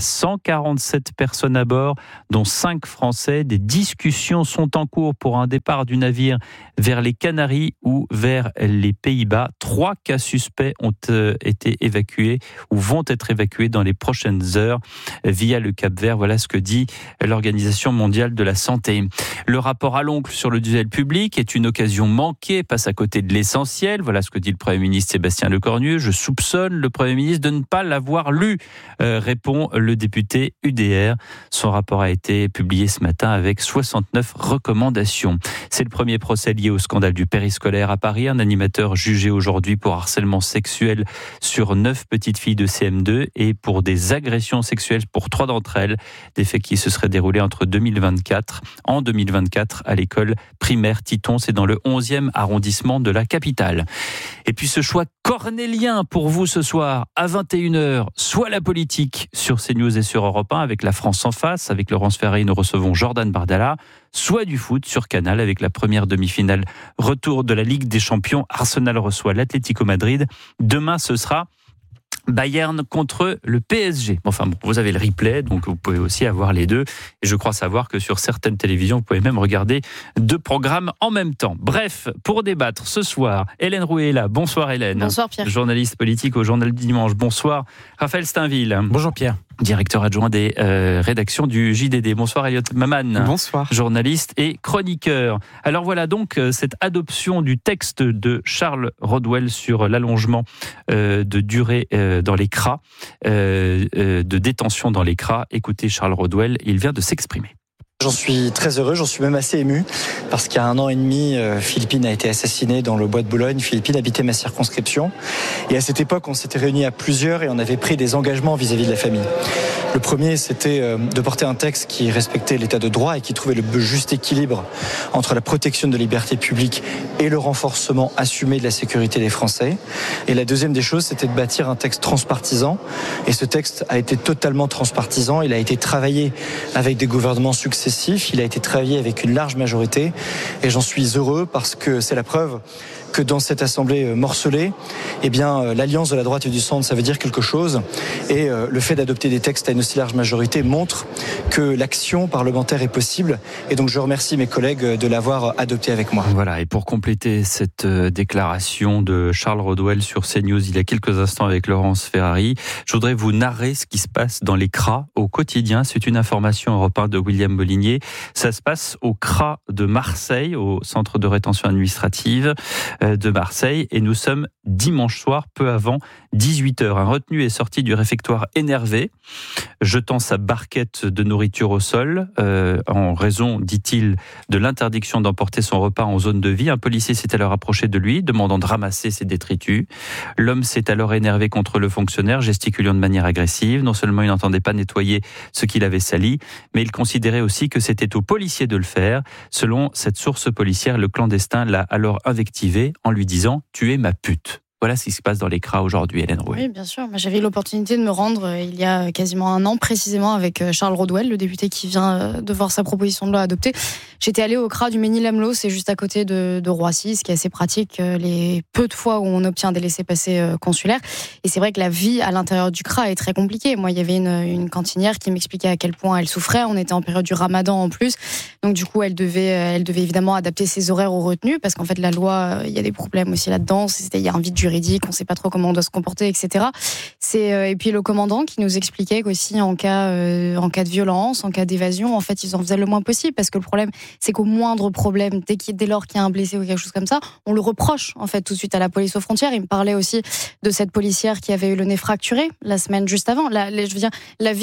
147 personnes à bord, dont 5 Français. Des discussions sont en cours pour un départ du navire vers les Canaries ou vers les Pays-Bas. 3 cas suspects ont été évacués ou vont être évacués dans les prochaines heures via le Cap Vert. Voilà ce que dit l'Organisation mondiale de la santé. Le rapport Aloncle sur l'audiovisuel public est une occasion manquée, passe à côté de l'essentiel. Voilà ce que dit le Premier ministre Sébastien Lecornu. Je soupçonne le Premier ministre de ne pas l'avoir lu, répond le député UDR. Son rapport a été publié ce matin avec 69 recommandations. C'est le premier procès lié au scandale du périscolaire à Paris. Un animateur jugé aujourd'hui pour harcèlement sexuel sur 9 petites filles de CM2 et pour des agressions sexuelles pour 3 d'entre elles. Des faits qui se seraient déroulés en 2024 4 à l'école primaire Titon. C'est dans le 11e arrondissement de la capitale. Et puis ce choix cornélien pour vous ce soir à 21h, soit la politique sur CNews et sur Europe 1 avec la France en face. Avec Laurence Ferrari, nous recevons Jordan Bardella. Soit du foot sur Canal avec la première demi-finale retour de la Ligue des Champions. Arsenal reçoit l'Atlético Madrid. Demain, ce sera Bayern contre le PSG. Enfin bon, vous avez le replay, donc vous pouvez aussi avoir les deux. Et je crois savoir que sur certaines télévisions, vous pouvez même regarder 2 programmes en même temps. Bref, pour débattre ce soir, Hélène Rouet est là. Bonsoir Hélène. Bonsoir Pierre. Journaliste politique au Journal du Dimanche. Bonsoir Raphaël Steinville. Bonjour Pierre. Directeur adjoint des rédactions du JDD. Bonsoir Elliot Maman. Bonsoir. Journaliste et chroniqueur. Alors voilà donc cette adoption du texte de Charles Rodwell sur l'allongement de durée dans les CRA, de détention dans les CRA. Écoutez Charles Rodwell, il vient de s'exprimer. J'en suis très heureux, j'en suis même assez ému, parce qu'il y a 1 an et demi, Philippine a été assassinée dans le bois de Boulogne. Philippine habitait ma circonscription. Et à cette époque, on s'était réunis à plusieurs et on avait pris des engagements vis-à-vis de la famille. Le premier, c'était de porter un texte qui respectait l'état de droit et qui trouvait le juste équilibre entre la protection de libertés publiques et le renforcement assumé de la sécurité des Français. Et la deuxième des choses, c'était de bâtir un texte transpartisan. Et ce texte a été totalement transpartisan. Il a été travaillé avec des gouvernements successifs. Il a été travaillé avec une large majorité et j'en suis heureux parce que c'est la preuve que dans cette assemblée morcelée, eh bien, l'alliance de la droite et du centre, ça veut dire quelque chose. Et le fait d'adopter des textes à une aussi large majorité montre que l'action parlementaire est possible. Et donc, je remercie mes collègues de l'avoir adopté avec moi. Voilà, et pour compléter cette déclaration de Charles Rodwell sur CNews il y a quelques instants avec Laurence Ferrari, je voudrais vous narrer ce qui se passe dans les CRA au quotidien. C'est une information Europe 1 de William Molinier. Ça se passe au CRA de Marseille, au centre de rétention administrative de Marseille, et nous sommes dimanche soir, peu avant 18h. Un retenu est sorti du réfectoire énervé, jetant sa barquette de nourriture au sol, en raison, dit-il, de l'interdiction d'emporter son repas en zone de vie. Un policier s'est alors approché de lui, demandant de ramasser ses détritus. L'homme s'est alors énervé contre le fonctionnaire, gesticulant de manière agressive. Non seulement il n'entendait pas nettoyer ce qu'il avait sali, mais il considérait aussi que c'était au policier de le faire. Selon cette source policière, le clandestin l'a alors invectivé en lui disant « Tu es ma pute ». Voilà ce qui se passe dans les CRA aujourd'hui, Hélène Rouet. Oui, bien sûr. Moi, j'avais eu l'opportunité de me rendre il y a quasiment 1 an, précisément, avec Charles Rodwell, le député qui vient de voir sa proposition de loi adoptée. J'étais allée au CRA du Mesnil-Amelot, c'est juste à côté de Roissy, ce qui est assez pratique les peu de fois où on obtient des laissez-passer consulaires. Et c'est vrai que la vie à l'intérieur du CRA est très compliquée. Moi, il y avait une cantinière qui m'expliquait à quel point elle souffrait. On était en période du Ramadan en plus. Donc, du coup, elle devait évidemment adapter ses horaires aux retenus, parce qu'en fait, la loi, il y a des problèmes aussi là-dedans. Il y a un vide juridique, on ne sait pas trop comment on doit se comporter, etc. Et puis le commandant qui nous expliquait qu'aussi en cas de violence, en cas d'évasion, en fait, ils en faisaient le moins possible, parce que le problème, c'est qu'au moindre problème, dès lors qu'il y a un blessé ou quelque chose comme ça, on le reproche en fait tout de suite à la police aux frontières. Il me parlait aussi de cette policière qui avait eu le nez fracturé la semaine juste avant. Je veux dire,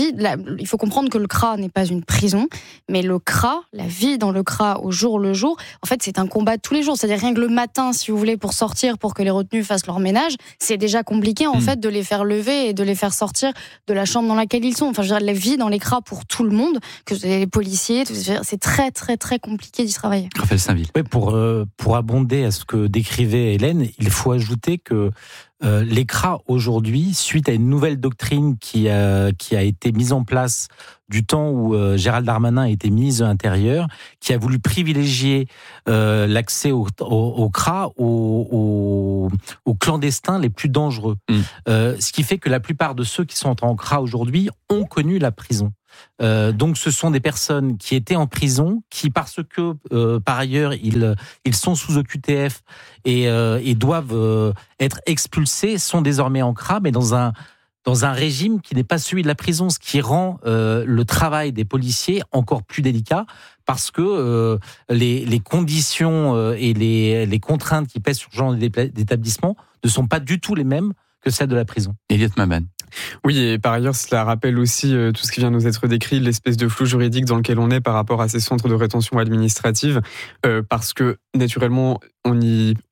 il faut comprendre que le CRA n'est pas une prison, mais le CRA, la vie dans le CRA au jour le jour, en fait, c'est un combat de tous les jours. C'est-à-dire rien que le matin, si vous voulez, pour sortir, pour que les retenus fassent leur ménage, c'est déjà compliqué en fait de les faire lever et de les faire sortir de la chambre dans laquelle ils sont. Enfin, je veux dire, la vie dans les CRA pour tout le monde, que les policiers, c'est très très très compliqué d'y travailler. Raphaël Steinville. Oui, pour abonder à ce que décrivait Hélène, il faut ajouter que les CRA aujourd'hui, suite à une nouvelle doctrine qui a été mise en place du temps où Gérald Darmanin était ministre de l'Intérieur, qui a voulu privilégier l'accès au CRA aux clandestins les plus dangereux. Ce qui fait que la plupart de ceux qui sont en CRA aujourd'hui ont connu la prison. Donc ce sont des personnes qui étaient en prison, qui parce que par ailleurs ils sont sous OQTF et doivent être expulsés, sont désormais en CRA, mais dans un régime qui n'est pas celui de la prison, ce qui rend le travail des policiers encore plus délicat, parce que les conditions et les contraintes qui pèsent sur ce genre d'établissement ne sont pas du tout les mêmes que celles de la prison. Elliot Maman. Oui, et par ailleurs, cela rappelle aussi tout ce qui vient de nous être décrit, l'espèce de flou juridique dans lequel on est par rapport à ces centres de rétention administrative, parce que, naturellement,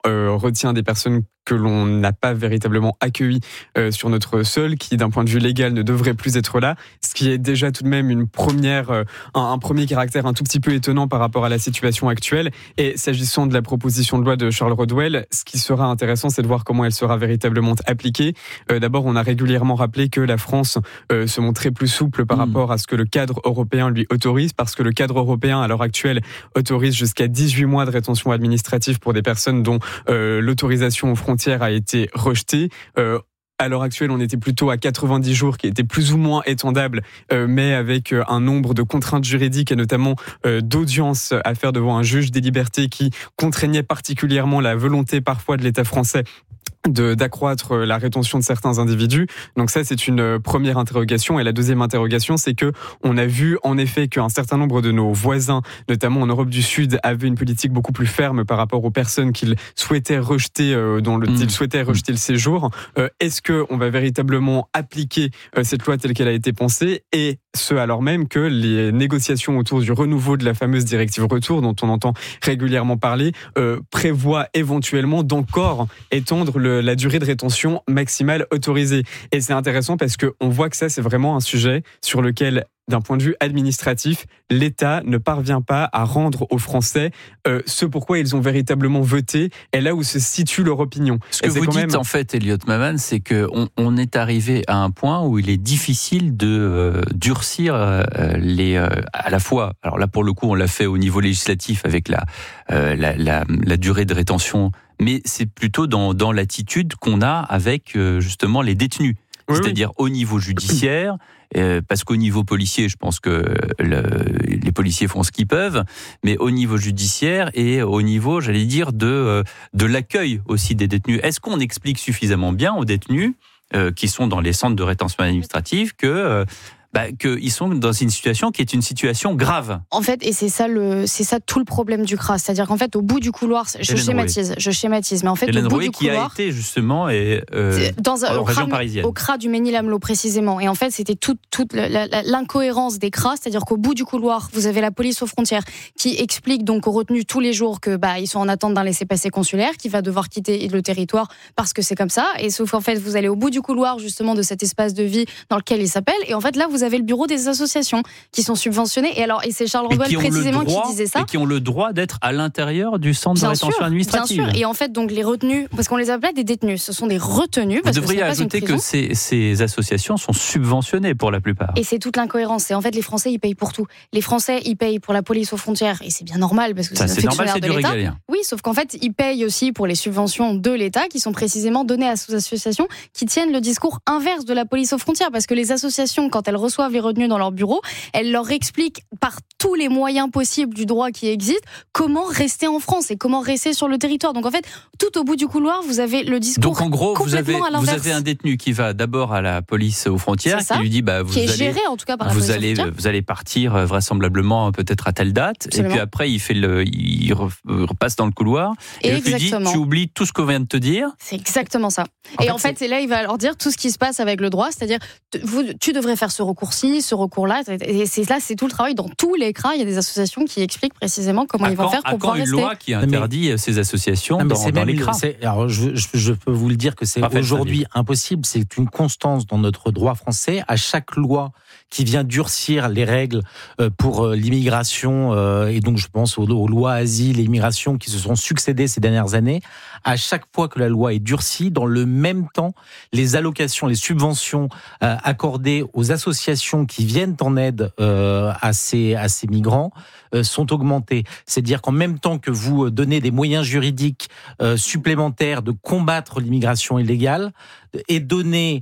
retient des personnes que l'on n'a pas véritablement accueillis sur notre sol, qui d'un point de vue légal ne devraient plus être là, ce qui est déjà tout de même un premier caractère un tout petit peu étonnant par rapport à la situation actuelle. Et s'agissant de la proposition de loi de Charles Rodwell, ce qui sera intéressant, c'est de voir comment elle sera véritablement appliquée. D'abord, on a régulièrement rappelé que la France se montrait plus souple par rapport à ce que le cadre européen lui autorise, parce que le cadre européen, à l'heure actuelle, autorise jusqu'à 18 mois de rétention administrative pour des personnes dont l'autorisation aux frontières a été rejetée. À l'heure actuelle, on était plutôt à 90 jours, qui était plus ou moins étendable, mais avec un nombre de contraintes juridiques et notamment d'audiences à faire devant un juge des libertés qui contraignait particulièrement la volonté parfois de l'État français d'accroître la rétention de certains individus. Donc ça, c'est une première interrogation. Et la deuxième interrogation, c'est que on a vu en effet qu'un certain nombre de nos voisins, notamment en Europe du Sud, avaient une politique beaucoup plus ferme par rapport aux personnes qu'ils souhaitaient rejeter, ils souhaitaient rejeter le séjour. Est-ce que on va véritablement appliquer cette loi telle qu'elle a été pensée, et ce alors même que les négociations autour du renouveau de la fameuse directive retour, dont on entend régulièrement parler, prévoient éventuellement d'encore étendre la durée de rétention maximale autorisée. Et c'est intéressant parce qu'on voit que ça, c'est vraiment un sujet sur lequel, d'un point de vue administratif, l'État ne parvient pas à rendre aux Français ce pourquoi ils ont véritablement voté, et là où se situe leur opinion. Ce que vous dites, en fait, Elliot Maman, c'est qu'on est arrivé à un point où il est difficile de durcir à la fois, alors là pour le coup on l'a fait au niveau législatif avec la durée de rétention, mais c'est plutôt dans l'attitude qu'on a avec justement les détenus. Oui, c'est-à-dire au niveau judiciaire, parce qu'au niveau policier, je pense que les policiers font ce qu'ils peuvent, mais au niveau judiciaire et au niveau, j'allais dire, de l'accueil aussi des détenus. Est-ce qu'on explique suffisamment bien aux détenus qui sont dans les centres de rétention administrative qu'ils sont dans une situation qui est une situation grave. En fait, et c'est ça tout le problème du CRA, c'est-à-dire qu'en fait, au bout du couloir, je schématise, mais en fait, Hélène au bout Rouet, du couloir, qui a été justement en région parisienne, au CRA du Mesnil-Amelot précisément, et en fait, c'était toute l'incohérence des CRA, c'est-à-dire qu'au bout du couloir, vous avez la police aux frontières qui explique donc aux retenus tous les jours que ils sont en attente d'un laissez-passer consulaire, qui va devoir quitter le territoire parce que c'est comme ça, et sauf qu'en fait, vous allez au bout du couloir justement de cet espace de vie dans lequel il s'appelle, et en fait là, vous avez le bureau des associations qui sont subventionnées. Et c'est Charles Rodwell précisément qui disait ça. Et qui ont le droit d'être à l'intérieur du centre de rétention administrative. Bien sûr. Et en fait, donc les retenus, parce qu'on les appelait des détenus, ce sont des retenus. Vous devriez ajouter que ces associations sont subventionnées pour la plupart. Et c'est toute l'incohérence. C'est en fait les Français, ils payent pour tout. Les Français, ils payent pour la police aux frontières, et c'est bien normal parce que c'est fonctionnaire de l'État. Régalien. Oui, sauf qu'en fait, ils payent aussi pour les subventions de l'État qui sont précisément données à ces associations qui tiennent le discours inverse de la police aux frontières, parce que les associations, quand elles reçoivent les retenus dans leur bureau, elles leur expliquent par tous les moyens possibles du droit qui existe comment rester en France et comment rester sur le territoire. Donc en fait, tout au bout du couloir, vous avez le discours. Donc en gros, vous avez un détenu qui va d'abord à la police aux frontières, qui lui dit qui est géré en tout cas par la police aux frontières. Vous allez partir vraisemblablement peut-être à telle date. Absolument. Et puis après il repasse dans le couloir et lui dit tu oublies tout ce qu'on vient de te dire. C'est exactement ça. En fait, c'est là il va leur dire tout ce qui se passe avec le droit, c'est-à-dire tu devrais faire ce recours-ci, ce recours-là, et c'est tout le travail dans tous les CRA. Il y a des associations qui expliquent précisément comment ils vont faire pour pouvoir rester. Une loi qui interdit ces associations dans les CRA. Alors je peux vous le dire que c'est aujourd'hui impossible. C'est une constance dans notre droit français. À chaque loi qui vient durcir les règles pour l'immigration, et donc je pense aux lois asile et immigration qui se sont succédées ces dernières années, à chaque fois que la loi est durcie, dans le même temps, les allocations, les subventions accordées aux associations qui viennent en aide à ces migrants sont augmentées. C'est-à-dire qu'en même temps que vous donnez des moyens juridiques supplémentaires de combattre l'immigration illégale et donner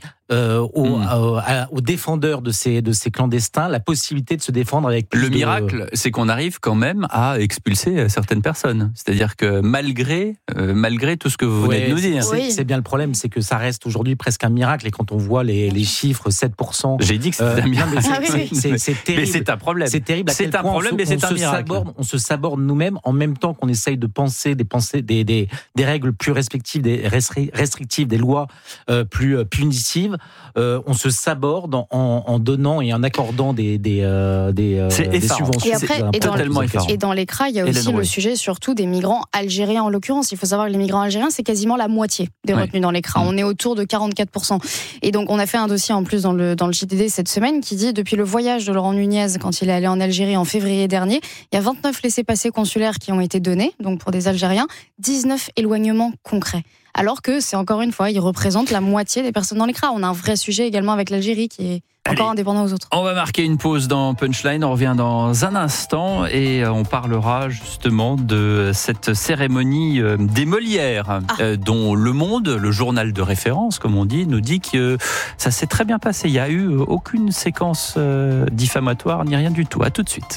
aux défendeurs de ces clandestins la possibilité de se défendre avec plus Le miracle, c'est qu'on arrive quand même à expulser certaines personnes. C'est-à-dire que malgré tout ce que vous venez de nous dire. C'est bien le problème, c'est que ça reste aujourd'hui presque un miracle. Et quand on voit les chiffres, 7%... J'ai dit que c'était un miracle. C'est terrible. Mais c'est un problème. C'est terrible. C'est un problème, mais c'est un miracle. On se saborde nous-mêmes en même temps qu'on essaye de penser des règles plus restrictives, des lois plus punitives. on se saborde en donnant et en accordant des subventions. Et après, et dans l'ECRA, il y a aussi le sujet surtout des migrants algériens en l'occurrence. Il faut savoir que les migrants algériens, c'est quasiment la moitié des retenus dans l'ECRA. On est autour de 44%. Et donc, on a fait un dossier en plus dans le JDD cette semaine qui dit, depuis le voyage de Laurent Nunez, quand il est allé en Algérie en février dernier, il y a 29 laissez-passer consulaires qui ont été donnés, donc pour des Algériens, 19 éloignements concrets. Alors que c'est encore une fois, ils représentent la moitié des personnes dans l'ECRA. On a un vrai sujet également avec l'Algérie qui est encore indépendant aux autres. On va marquer une pause dans Punchline, on revient dans un instant et on parlera justement de cette cérémonie des Molières dont Le Monde, le journal de référence comme on dit, nous dit que ça s'est très bien passé. Il n'y a eu aucune séquence diffamatoire ni rien du tout. À tout de suite.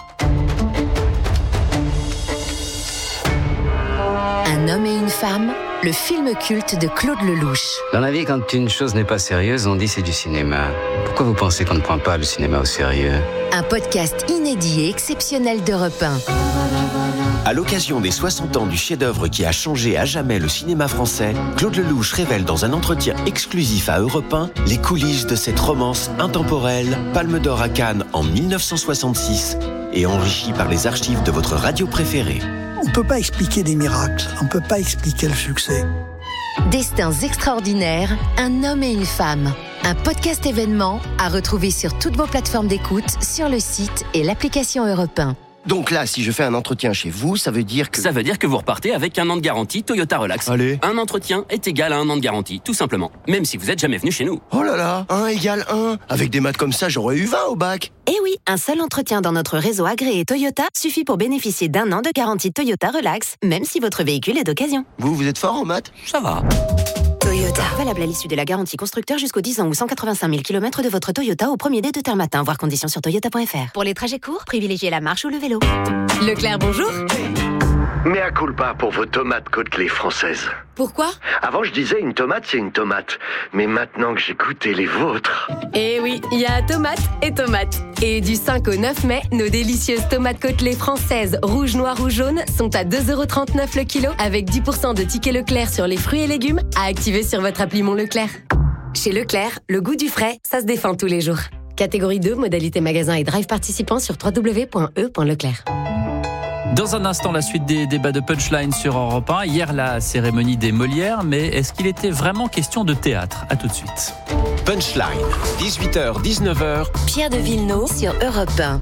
Un homme et une femme, le film culte de Claude Lelouch. Dans la vie, quand une chose n'est pas sérieuse, on dit c'est du cinéma. Pourquoi vous pensez qu'on ne prend pas le cinéma au sérieux ? Un podcast inédit et exceptionnel d'Europe 1. À l'occasion des 60 ans du chef-d'œuvre qui a changé à jamais le cinéma français, Claude Lelouch révèle dans un entretien exclusif à Europe 1 les coulisses de cette romance intemporelle, Palme d'Or à Cannes en 1966 et enrichie par les archives de votre radio préférée. On ne peut pas expliquer des miracles, on ne peut pas expliquer le succès. Destins extraordinaires, un homme et une femme. Un podcast événement à retrouver sur toutes vos plateformes d'écoute, sur le site et l'application Europe 1. Donc là, si je fais un entretien chez vous, ça veut dire que... Ça veut dire que vous repartez avec 1 an de garantie Toyota Relax. Allez. Un entretien est égal à 1 an de garantie, tout simplement. Même si vous n'êtes jamais venu chez nous. Oh là là, 1 égale 1. Avec des maths comme ça, j'aurais eu 20 au bac. Eh oui, un seul entretien dans notre réseau agréé Toyota suffit pour bénéficier d'1 an de garantie Toyota Relax, même si votre véhicule est d'occasion. Vous êtes fort en maths ? Ça va. Toyota. Valable à l'issue de la garantie constructeur jusqu'aux 10 ans ou 185 000 km de votre Toyota au premier dé de terre matin. Voir conditions sur toyota.fr. Pour les trajets courts, privilégiez la marche ou le vélo. Leclerc, bonjour. Mea culpa pour vos tomates côtelées françaises. Pourquoi ? Avant, je disais une tomate, c'est une tomate. Mais maintenant que j'ai goûté les vôtres... Eh oui, il y a tomate et tomate. Et du 5 au 9 mai, nos délicieuses tomates côtelées françaises, rouge, noir ou jaune, sont à 2,39€ le kilo, avec 10% de tickets Leclerc sur les fruits et légumes, à activer sur votre appli Mon Leclerc. Chez Leclerc, le goût du frais, ça se défend tous les jours. Catégorie 2, modalité magasin et drive participant sur www.e.leclerc. Dans un instant, la suite des débats de Punchline sur Europe 1. Hier, la cérémonie des Molières, mais est-ce qu'il était vraiment question de théâtre ? À tout de suite. Punchline, 18h, 19h. Pierre de Villeneuve sur Europe 1.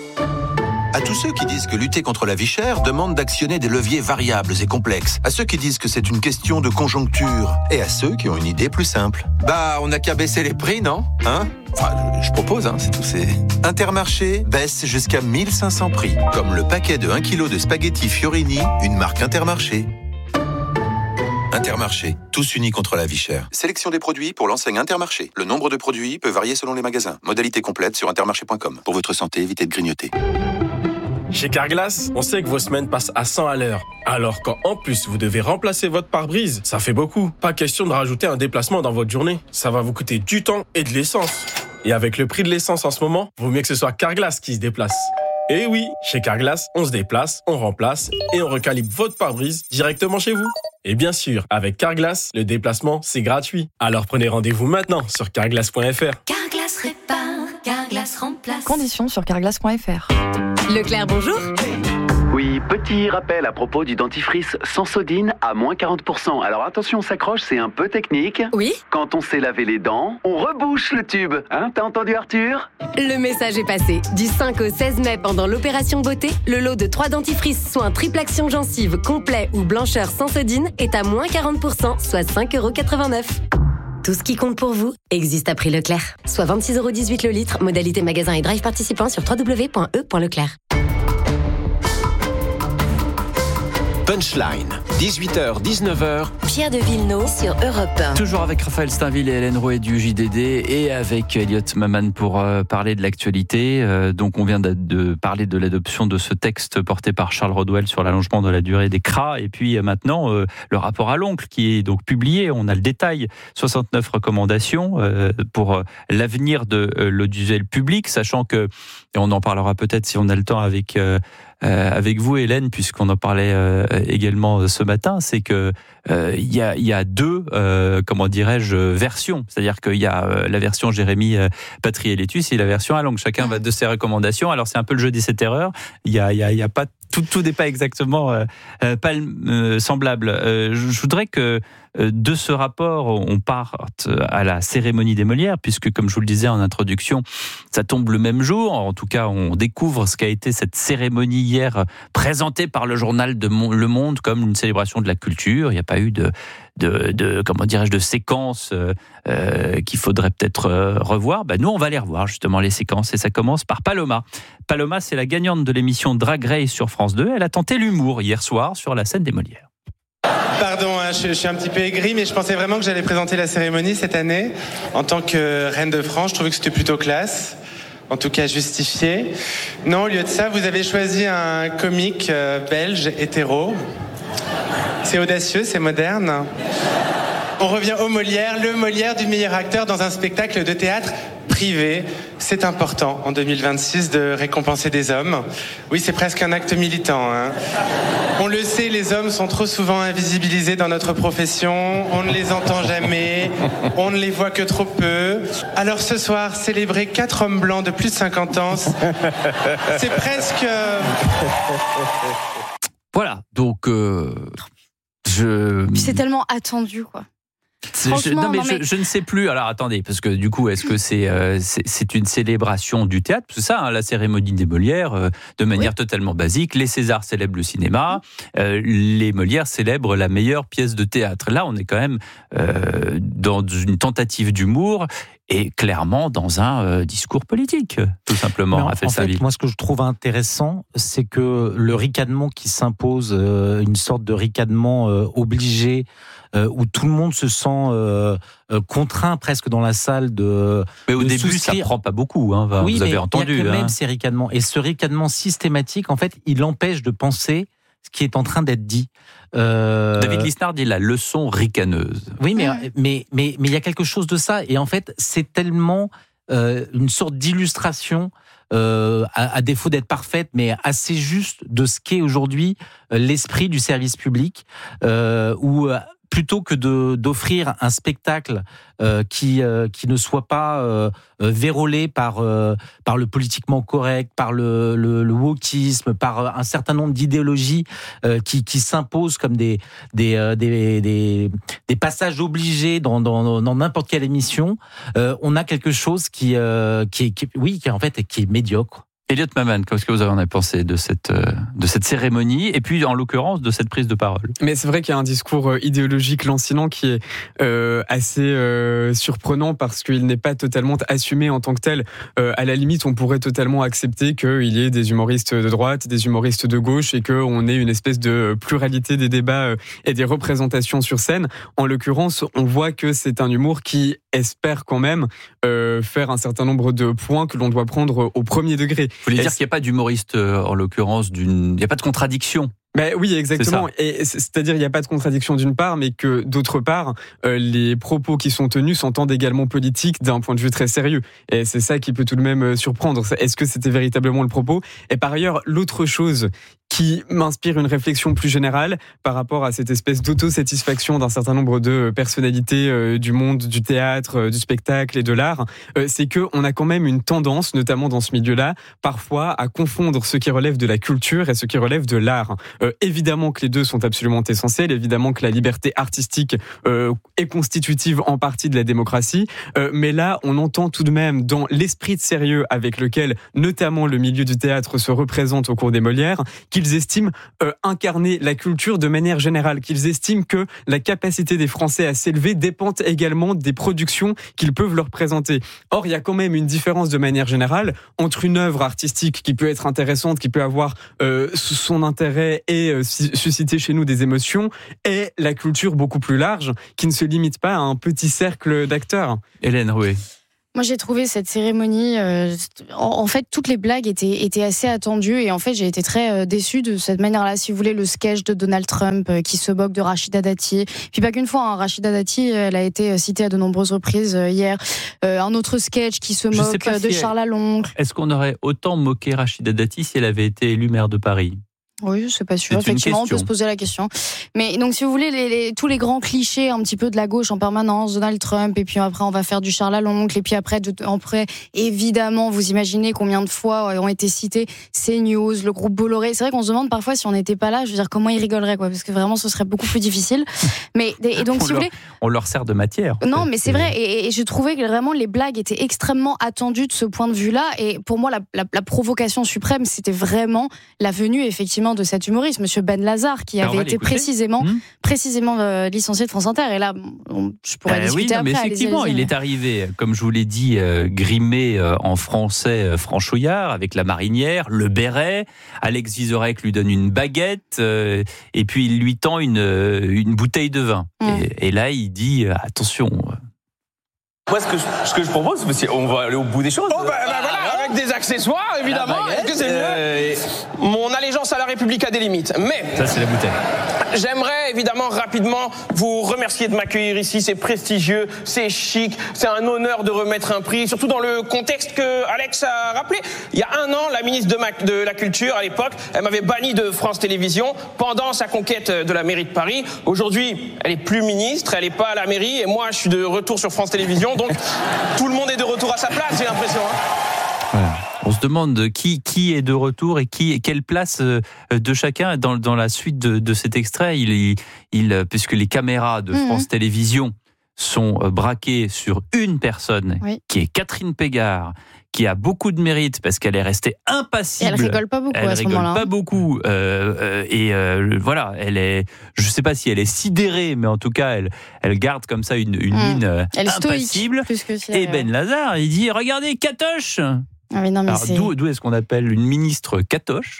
À tous ceux qui disent que lutter contre la vie chère demande d'actionner des leviers variables et complexes. À ceux qui disent que c'est une question de conjoncture. Et à ceux qui ont une idée plus simple. Bah, on n'a qu'à baisser les prix, non ? Hein ? Enfin, je propose, c'est tout. Intermarché baisse jusqu'à 1500 prix. Comme le paquet de 1 kg de spaghettis Fiorini, une marque Intermarché. Intermarché, tous unis contre la vie chère. Sélection des produits pour l'enseigne Intermarché. Le nombre de produits peut varier selon les magasins. Modalité complète sur intermarché.com. Pour votre santé, évitez de grignoter. Chez Carglass, on sait que vos semaines passent à 100 à l'heure. Alors quand en plus vous devez remplacer votre pare-brise, ça fait beaucoup. Pas question de rajouter un déplacement dans votre journée. Ça va vous coûter du temps et de l'essence. Et avec le prix de l'essence en ce moment, vaut mieux que ce soit Carglass qui se déplace. Et oui, chez Carglass, on se déplace, on remplace et on recalibre votre pare-brise directement chez vous. Et bien sûr, avec Carglass, le déplacement, c'est gratuit. Alors prenez rendez-vous maintenant sur carglass.fr. Carglass répare, Carglass remplace. Conditions sur carglass.fr. Leclerc, bonjour. Oui, petit rappel à propos du dentifrice Sensodine à moins 40%. Alors attention, on s'accroche, c'est un peu technique. Oui. Quand on s'est lavé les dents, on rebouche le tube. T'as entendu Arthur ? Le message est passé. Du 5 au 16 mai, pendant l'opération beauté, le lot de 3 dentifrices soins triple action gencive complet ou blancheur Sensodine est à moins 40%, soit 5,89€. Tout ce qui compte pour vous existe à prix Leclerc. Soit 26,18€ le litre, modalité magasin et drive participant sur www.e.leclerc. Punchline, 18h, 19h. Pierre de Villeneuve sur Europe 1. Toujours avec Raphaël Steinville et Hélène Roé du JDD et avec Elliot Maman pour parler de l'actualité. Donc on vient de parler de l'adoption de ce texte porté par Charles Rodwell sur l'allongement de la durée des CRA. Et puis maintenant, le rapport à l'oncle qui est donc publié. On a le détail, 69 recommandations pour l'avenir de l'audiovisuel public, sachant que, et on en parlera peut-être si on a le temps avec avec vous, Hélène, puisqu'on en parlait également ce matin, c'est que il y a deux, comment dirais-je, versions. C'est-à-dire qu'il y a la version Jérémy Patry et Létus et la version Allongue. Chacun va de ses recommandations. Alors c'est un peu le jeu des 7 erreurs. Il y a pas tout n'est pas exactement semblable. Je voudrais que de ce rapport, on parte à la cérémonie des Molières, puisque, comme je vous le disais en introduction, ça tombe le même jour. En tout cas, on découvre ce qu'a été cette cérémonie hier, présentée par le journal Le Monde comme une célébration de la culture. Il n'y a pas eu de comment dirais-je, de séquences qu'il faudrait peut-être revoir. Nous, on va les revoir, justement, les séquences. Et ça commence par Paloma. Paloma, c'est la gagnante de l'émission Drag Race sur France 2. Elle a tenté l'humour hier soir sur la scène des Molières. Pardon, je suis un petit peu aigri, mais je pensais vraiment que j'allais présenter la cérémonie cette année. En tant que reine de France, je trouvais que c'était plutôt classe. En tout cas, justifié. Non, au lieu de ça, vous avez choisi un comique belge hétéro. C'est audacieux, c'est moderne. On revient au Molière, le Molière du meilleur acteur dans un spectacle de théâtre privé. C'est important en 2026 de récompenser des hommes. Oui, c'est presque un acte militant. On le sait, les hommes sont trop souvent invisibilisés dans notre profession. On ne les entend jamais. On ne les voit que trop peu. Alors ce soir, célébrer 4 hommes blancs de plus de 50 ans, c'est presque... Voilà, donc... Puis c'est tellement attendu, quoi. Je ne sais plus. Alors attendez, parce que du coup, est-ce que c'est une célébration du théâtre? C'est ça, la cérémonie des Molières, de manière totalement basique. Les Césars célèbrent le cinéma, les Molières célèbrent la meilleure pièce de théâtre. Là, on est quand même dans une tentative d'humour et clairement dans un discours politique, tout simplement. En fait, moi, ce que je trouve intéressant, c'est que le ricanement qui s'impose, une sorte de ricanement obligé, où tout le monde se sent contraint presque dans la salle de. Mais au début, ça ne prend pas beaucoup. Oui, vous avez entendu. Il y a quand même ces ricanements. Et ce ricanement systématique, en fait, il empêche de penser ce qui est en train d'être dit. David Lisnard dit la leçon ricaneuse. Oui, mais il y a quelque chose de ça. Et en fait, c'est tellement une sorte d'illustration, à défaut d'être parfaite, mais assez juste de ce qu'est aujourd'hui l'esprit du service public, où plutôt que d'offrir un spectacle qui ne soit pas vérolé par le politiquement correct, par le wokisme, par un certain nombre d'idéologies qui s'imposent comme des passages obligés dans n'importe quelle émission, on a quelque chose qui est médiocre. Elliot Maman, qu'est-ce que vous en avez pensé de cette cérémonie et puis en l'occurrence de cette prise de parole? Mais c'est vrai qu'il y a un discours idéologique lancinant qui est assez surprenant parce qu'il n'est pas totalement assumé en tant que tel. À la limite, on pourrait totalement accepter qu'il y ait des humoristes de droite, des humoristes de gauche et qu'on ait une espèce de pluralité des débats et des représentations sur scène. En l'occurrence, on voit que c'est un humour qui espère quand même faire un certain nombre de points que l'on doit prendre au premier degré. Vous voulez dire qu'il n'y a pas d'humoriste, en l'occurrence, il n'y a pas de contradiction? Oui, exactement. Et c'est-à-dire, il n'y a pas de contradiction d'une part, mais que d'autre part, les propos qui sont tenus s'entendent également politiques d'un point de vue très sérieux. Et c'est ça qui peut tout de même surprendre. Est-ce que c'était véritablement le propos? Et par ailleurs, l'autre chose qui m'inspire une réflexion plus générale par rapport à cette espèce d'autosatisfaction d'un certain nombre de personnalités du monde du théâtre, du spectacle et de l'art, c'est qu'on a quand même une tendance, notamment dans ce milieu-là, parfois à confondre ce qui relève de la culture et ce qui relève de l'art. Évidemment que les deux sont absolument essentiels, évidemment que la liberté artistique est constitutive en partie de la démocratie, mais là, on entend tout de même dans l'esprit de sérieux avec lequel, notamment le milieu du théâtre se représente au cours des Molières, qu'ils estiment incarner la culture de manière générale, qu'ils estiment que la capacité des Français à s'élever dépend également des productions qu'ils peuvent leur présenter. Or, il y a quand même une différence de manière générale entre une œuvre artistique qui peut être intéressante, qui peut avoir son intérêt et susciter chez nous des émotions, et la culture beaucoup plus large, qui ne se limite pas à un petit cercle d'acteurs. Hélène Rouet. Moi, j'ai trouvé cette cérémonie. En fait, toutes les blagues étaient assez attendues. Et en fait, j'ai été très déçue de cette manière-là. Si vous voulez, le sketch de Donald Trump qui se moque de Rachida Dati. Puis pas qu'une fois, hein, Rachida Dati, elle a été citée à de nombreuses reprises hier. Un autre sketch qui se moque de Charles Aloncle. Est-ce qu'on aurait autant moqué Rachida Dati si elle avait été élue maire de Paris ? Oui, je sais pas sûr. Effectivement, on peut se poser la question. Mais donc, si vous voulez, tous les grands clichés un petit peu de la gauche en permanence, Donald Trump, et puis après, on va faire du Charles Aloncle, et puis après, évidemment, vous imaginez combien de fois ont été cités CNews, le groupe Bolloré. C'est vrai qu'on se demande parfois si on n'était pas là, je veux dire, comment ils rigoleraient, quoi, parce que vraiment, ce serait beaucoup plus difficile. Et donc, si vous voulez. On leur sert de matière. Non, mais c'est vrai. Et je trouvais que vraiment, les blagues étaient extrêmement attendues de ce point de vue-là. Et pour moi, la provocation suprême, c'était vraiment la venue, effectivement, de cet humoriste, Monsieur Ben Lazare, qui avait été précisément licencié de France Inter. Et là, je pourrais discuter après. Mais effectivement, il est arrivé, comme je vous l'ai dit, grimé en français franchouillard, avec la marinière, le béret. Alex Vizorek lui donne une baguette, et puis il lui tend une bouteille de vin. Et là, il dit attention. Moi, ce que je propose, c'est on va aller au bout des choses. Voilà, avec des accessoires, évidemment. Est-ce que c'est mieux ? Mon allégeance à la République a des limites. Mais ça, c'est la bouteille. J'aimerais évidemment rapidement vous remercier de m'accueillir ici. C'est prestigieux, c'est chic, c'est un honneur de remettre un prix, surtout dans le contexte que Alex a rappelé. Il y a un an, la ministre de la Culture, à l'époque, elle m'avait banni de France Télévisions pendant sa conquête de la mairie de Paris. Aujourd'hui, elle est plus ministre, elle est pas à la mairie, et moi, je suis de retour sur France Télévisions. Donc, tout le monde est de retour à sa place, j'ai l'impression. Voilà. On se demande qui est de retour et quelle place de chacun dans la suite de cet extrait. Puisque les caméras de France Télévisions sont braquées sur une personne, qui est Catherine Pégard, qui a beaucoup de mérite parce qu'elle est restée impassible. Et elle rigole pas beaucoup à ce moment-là. Elle rigole pas beaucoup. Voilà, je sais pas si elle est sidérée, mais en tout cas, elle garde comme ça une mine elle est impassible. Stoïque, plus que et Ben Lazare, il dit, regardez, Catoche. Ah oui, non, mais alors, d'où est-ce qu'on appelle une ministre Catoche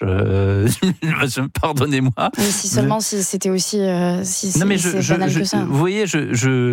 Pardonnez-moi. Mais si seulement si c'était aussi si non, mais c'est banal que ça. Vous voyez, je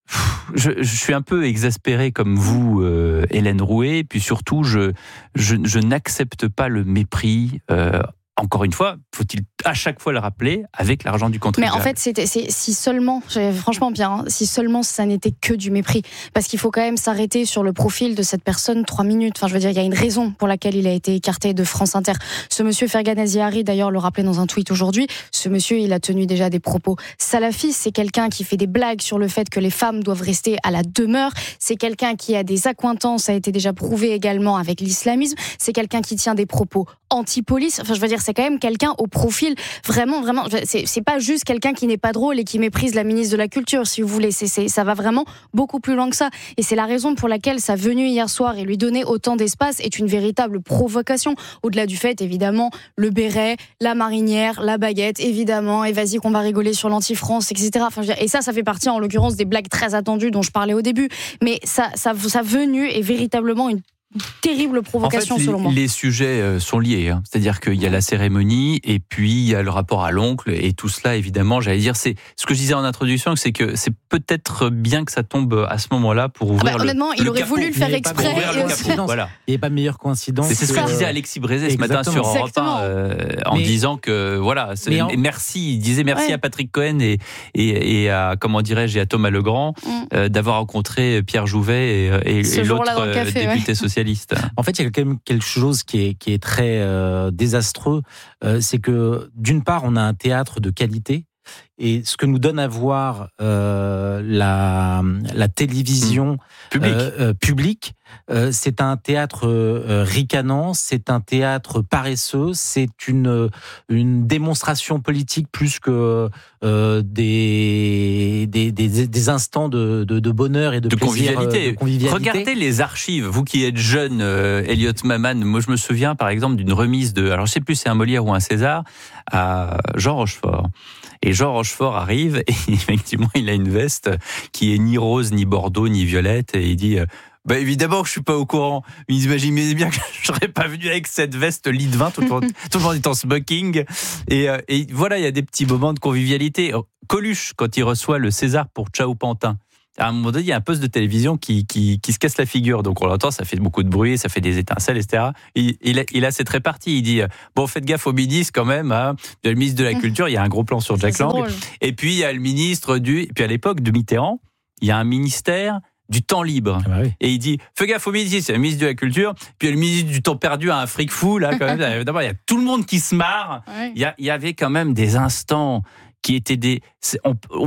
suis un peu exaspéré comme vous, Hélène Rouet, puis surtout, je n'accepte pas le mépris. Encore une fois, faut-il à chaque fois le rappeler, avec l'argent du contribuable. Mais en fait, si seulement, franchement Pierre, si seulement ça n'était que du mépris, parce qu'il faut quand même s'arrêter sur le profil de cette personne 3 minutes. Enfin, je veux dire, il y a une raison pour laquelle il a été écarté de France Inter. Ce monsieur Fergan Aziari, d'ailleurs, le rappelait dans un tweet aujourd'hui. Ce monsieur, il a tenu déjà des propos salafistes. C'est quelqu'un qui fait des blagues sur le fait que les femmes doivent rester à la demeure. C'est quelqu'un qui a des accointances, ça a été déjà prouvé également avec l'islamisme. C'est quelqu'un qui tient des propos anti-police. Enfin, je veux dire, c'est quand même quelqu'un au profil vraiment, c'est pas juste quelqu'un qui n'est pas drôle et qui méprise la ministre de la Culture, si vous voulez. Ça va vraiment beaucoup plus loin que ça. Et c'est la raison pour laquelle sa venue hier soir et lui donner autant d'espace est une véritable provocation. Au-delà du fait, évidemment, le béret, la marinière, la baguette, évidemment, et vas-y qu'on va rigoler sur l'anti-France, etc. Enfin, et ça fait partie, en l'occurrence, des blagues très attendues dont je parlais au début. Mais sa venue est véritablement une terrible provocation, en fait, selon moi. Les sujets sont liés, hein. C'est-à-dire qu'il y a la cérémonie et puis il y a le rapport à l'oncle et tout cela, évidemment, j'allais dire, c'est ce que je disais en introduction, c'est que c'est peut-être bien que ça tombe à ce moment-là pour ouvrir honnêtement, il aurait voulu le faire exprès. Voilà. Il n'y avait pas meilleure coïncidence. C'est ce que disait Alexis Brézé ce matin sur Europe 1, en disant que voilà, merci, il disait merci à Patrick Cohen et à, comment dirais-je, et à Thomas Legrand d'avoir rencontré Pierre Jouvet et l'autre député socialiste. En fait, il y a quand même quelque chose qui est très désastreux. C'est que, d'une part, on a un théâtre de qualité. Et ce que nous donne à voir la télévision publique, c'est un théâtre ricanant, c'est un théâtre paresseux, c'est une démonstration politique plus que des instants de bonheur et de plaisir, convivialité. De convivialité. Regardez les archives, vous qui êtes jeune, Elliot Maman. Moi, je me souviens, par exemple, d'une remise alors je sais plus si c'est un Molière ou un César, à Jean Rochefort. Et Jean Rochefort arrive et effectivement, il a une veste qui est ni rose, ni bordeaux, ni violette. Et il dit, évidemment que je suis pas au courant. Il imaginez bien que je serais pas venu avec cette veste lit de vin, tout le monde est en smoking. Et voilà, il y a des petits moments de convivialité. Coluche, quand il reçoit le César pour Ciao Pantin. À un moment donné, il y a un poste de télévision qui se casse la figure. Donc on l'entend, ça fait beaucoup de bruit, ça fait des étincelles, etc. Il a cette répartie. Il dit bon, faites gaffe au ministre quand même. Hein. Il y a le ministre de la Culture, il y a un gros plan sur Jack Lang. Et puis il y a le ministre et puis à l'époque de Mitterrand, il y a un ministère du temps libre. Ah bah oui. Et il dit fais gaffe au ministre, c'est le ministre de la Culture. Puis il y a le ministre du temps perdu, un fric fou là quand même. D'abord il y a tout le monde qui se marre. Ouais. Il y avait quand même des instants qui étaient on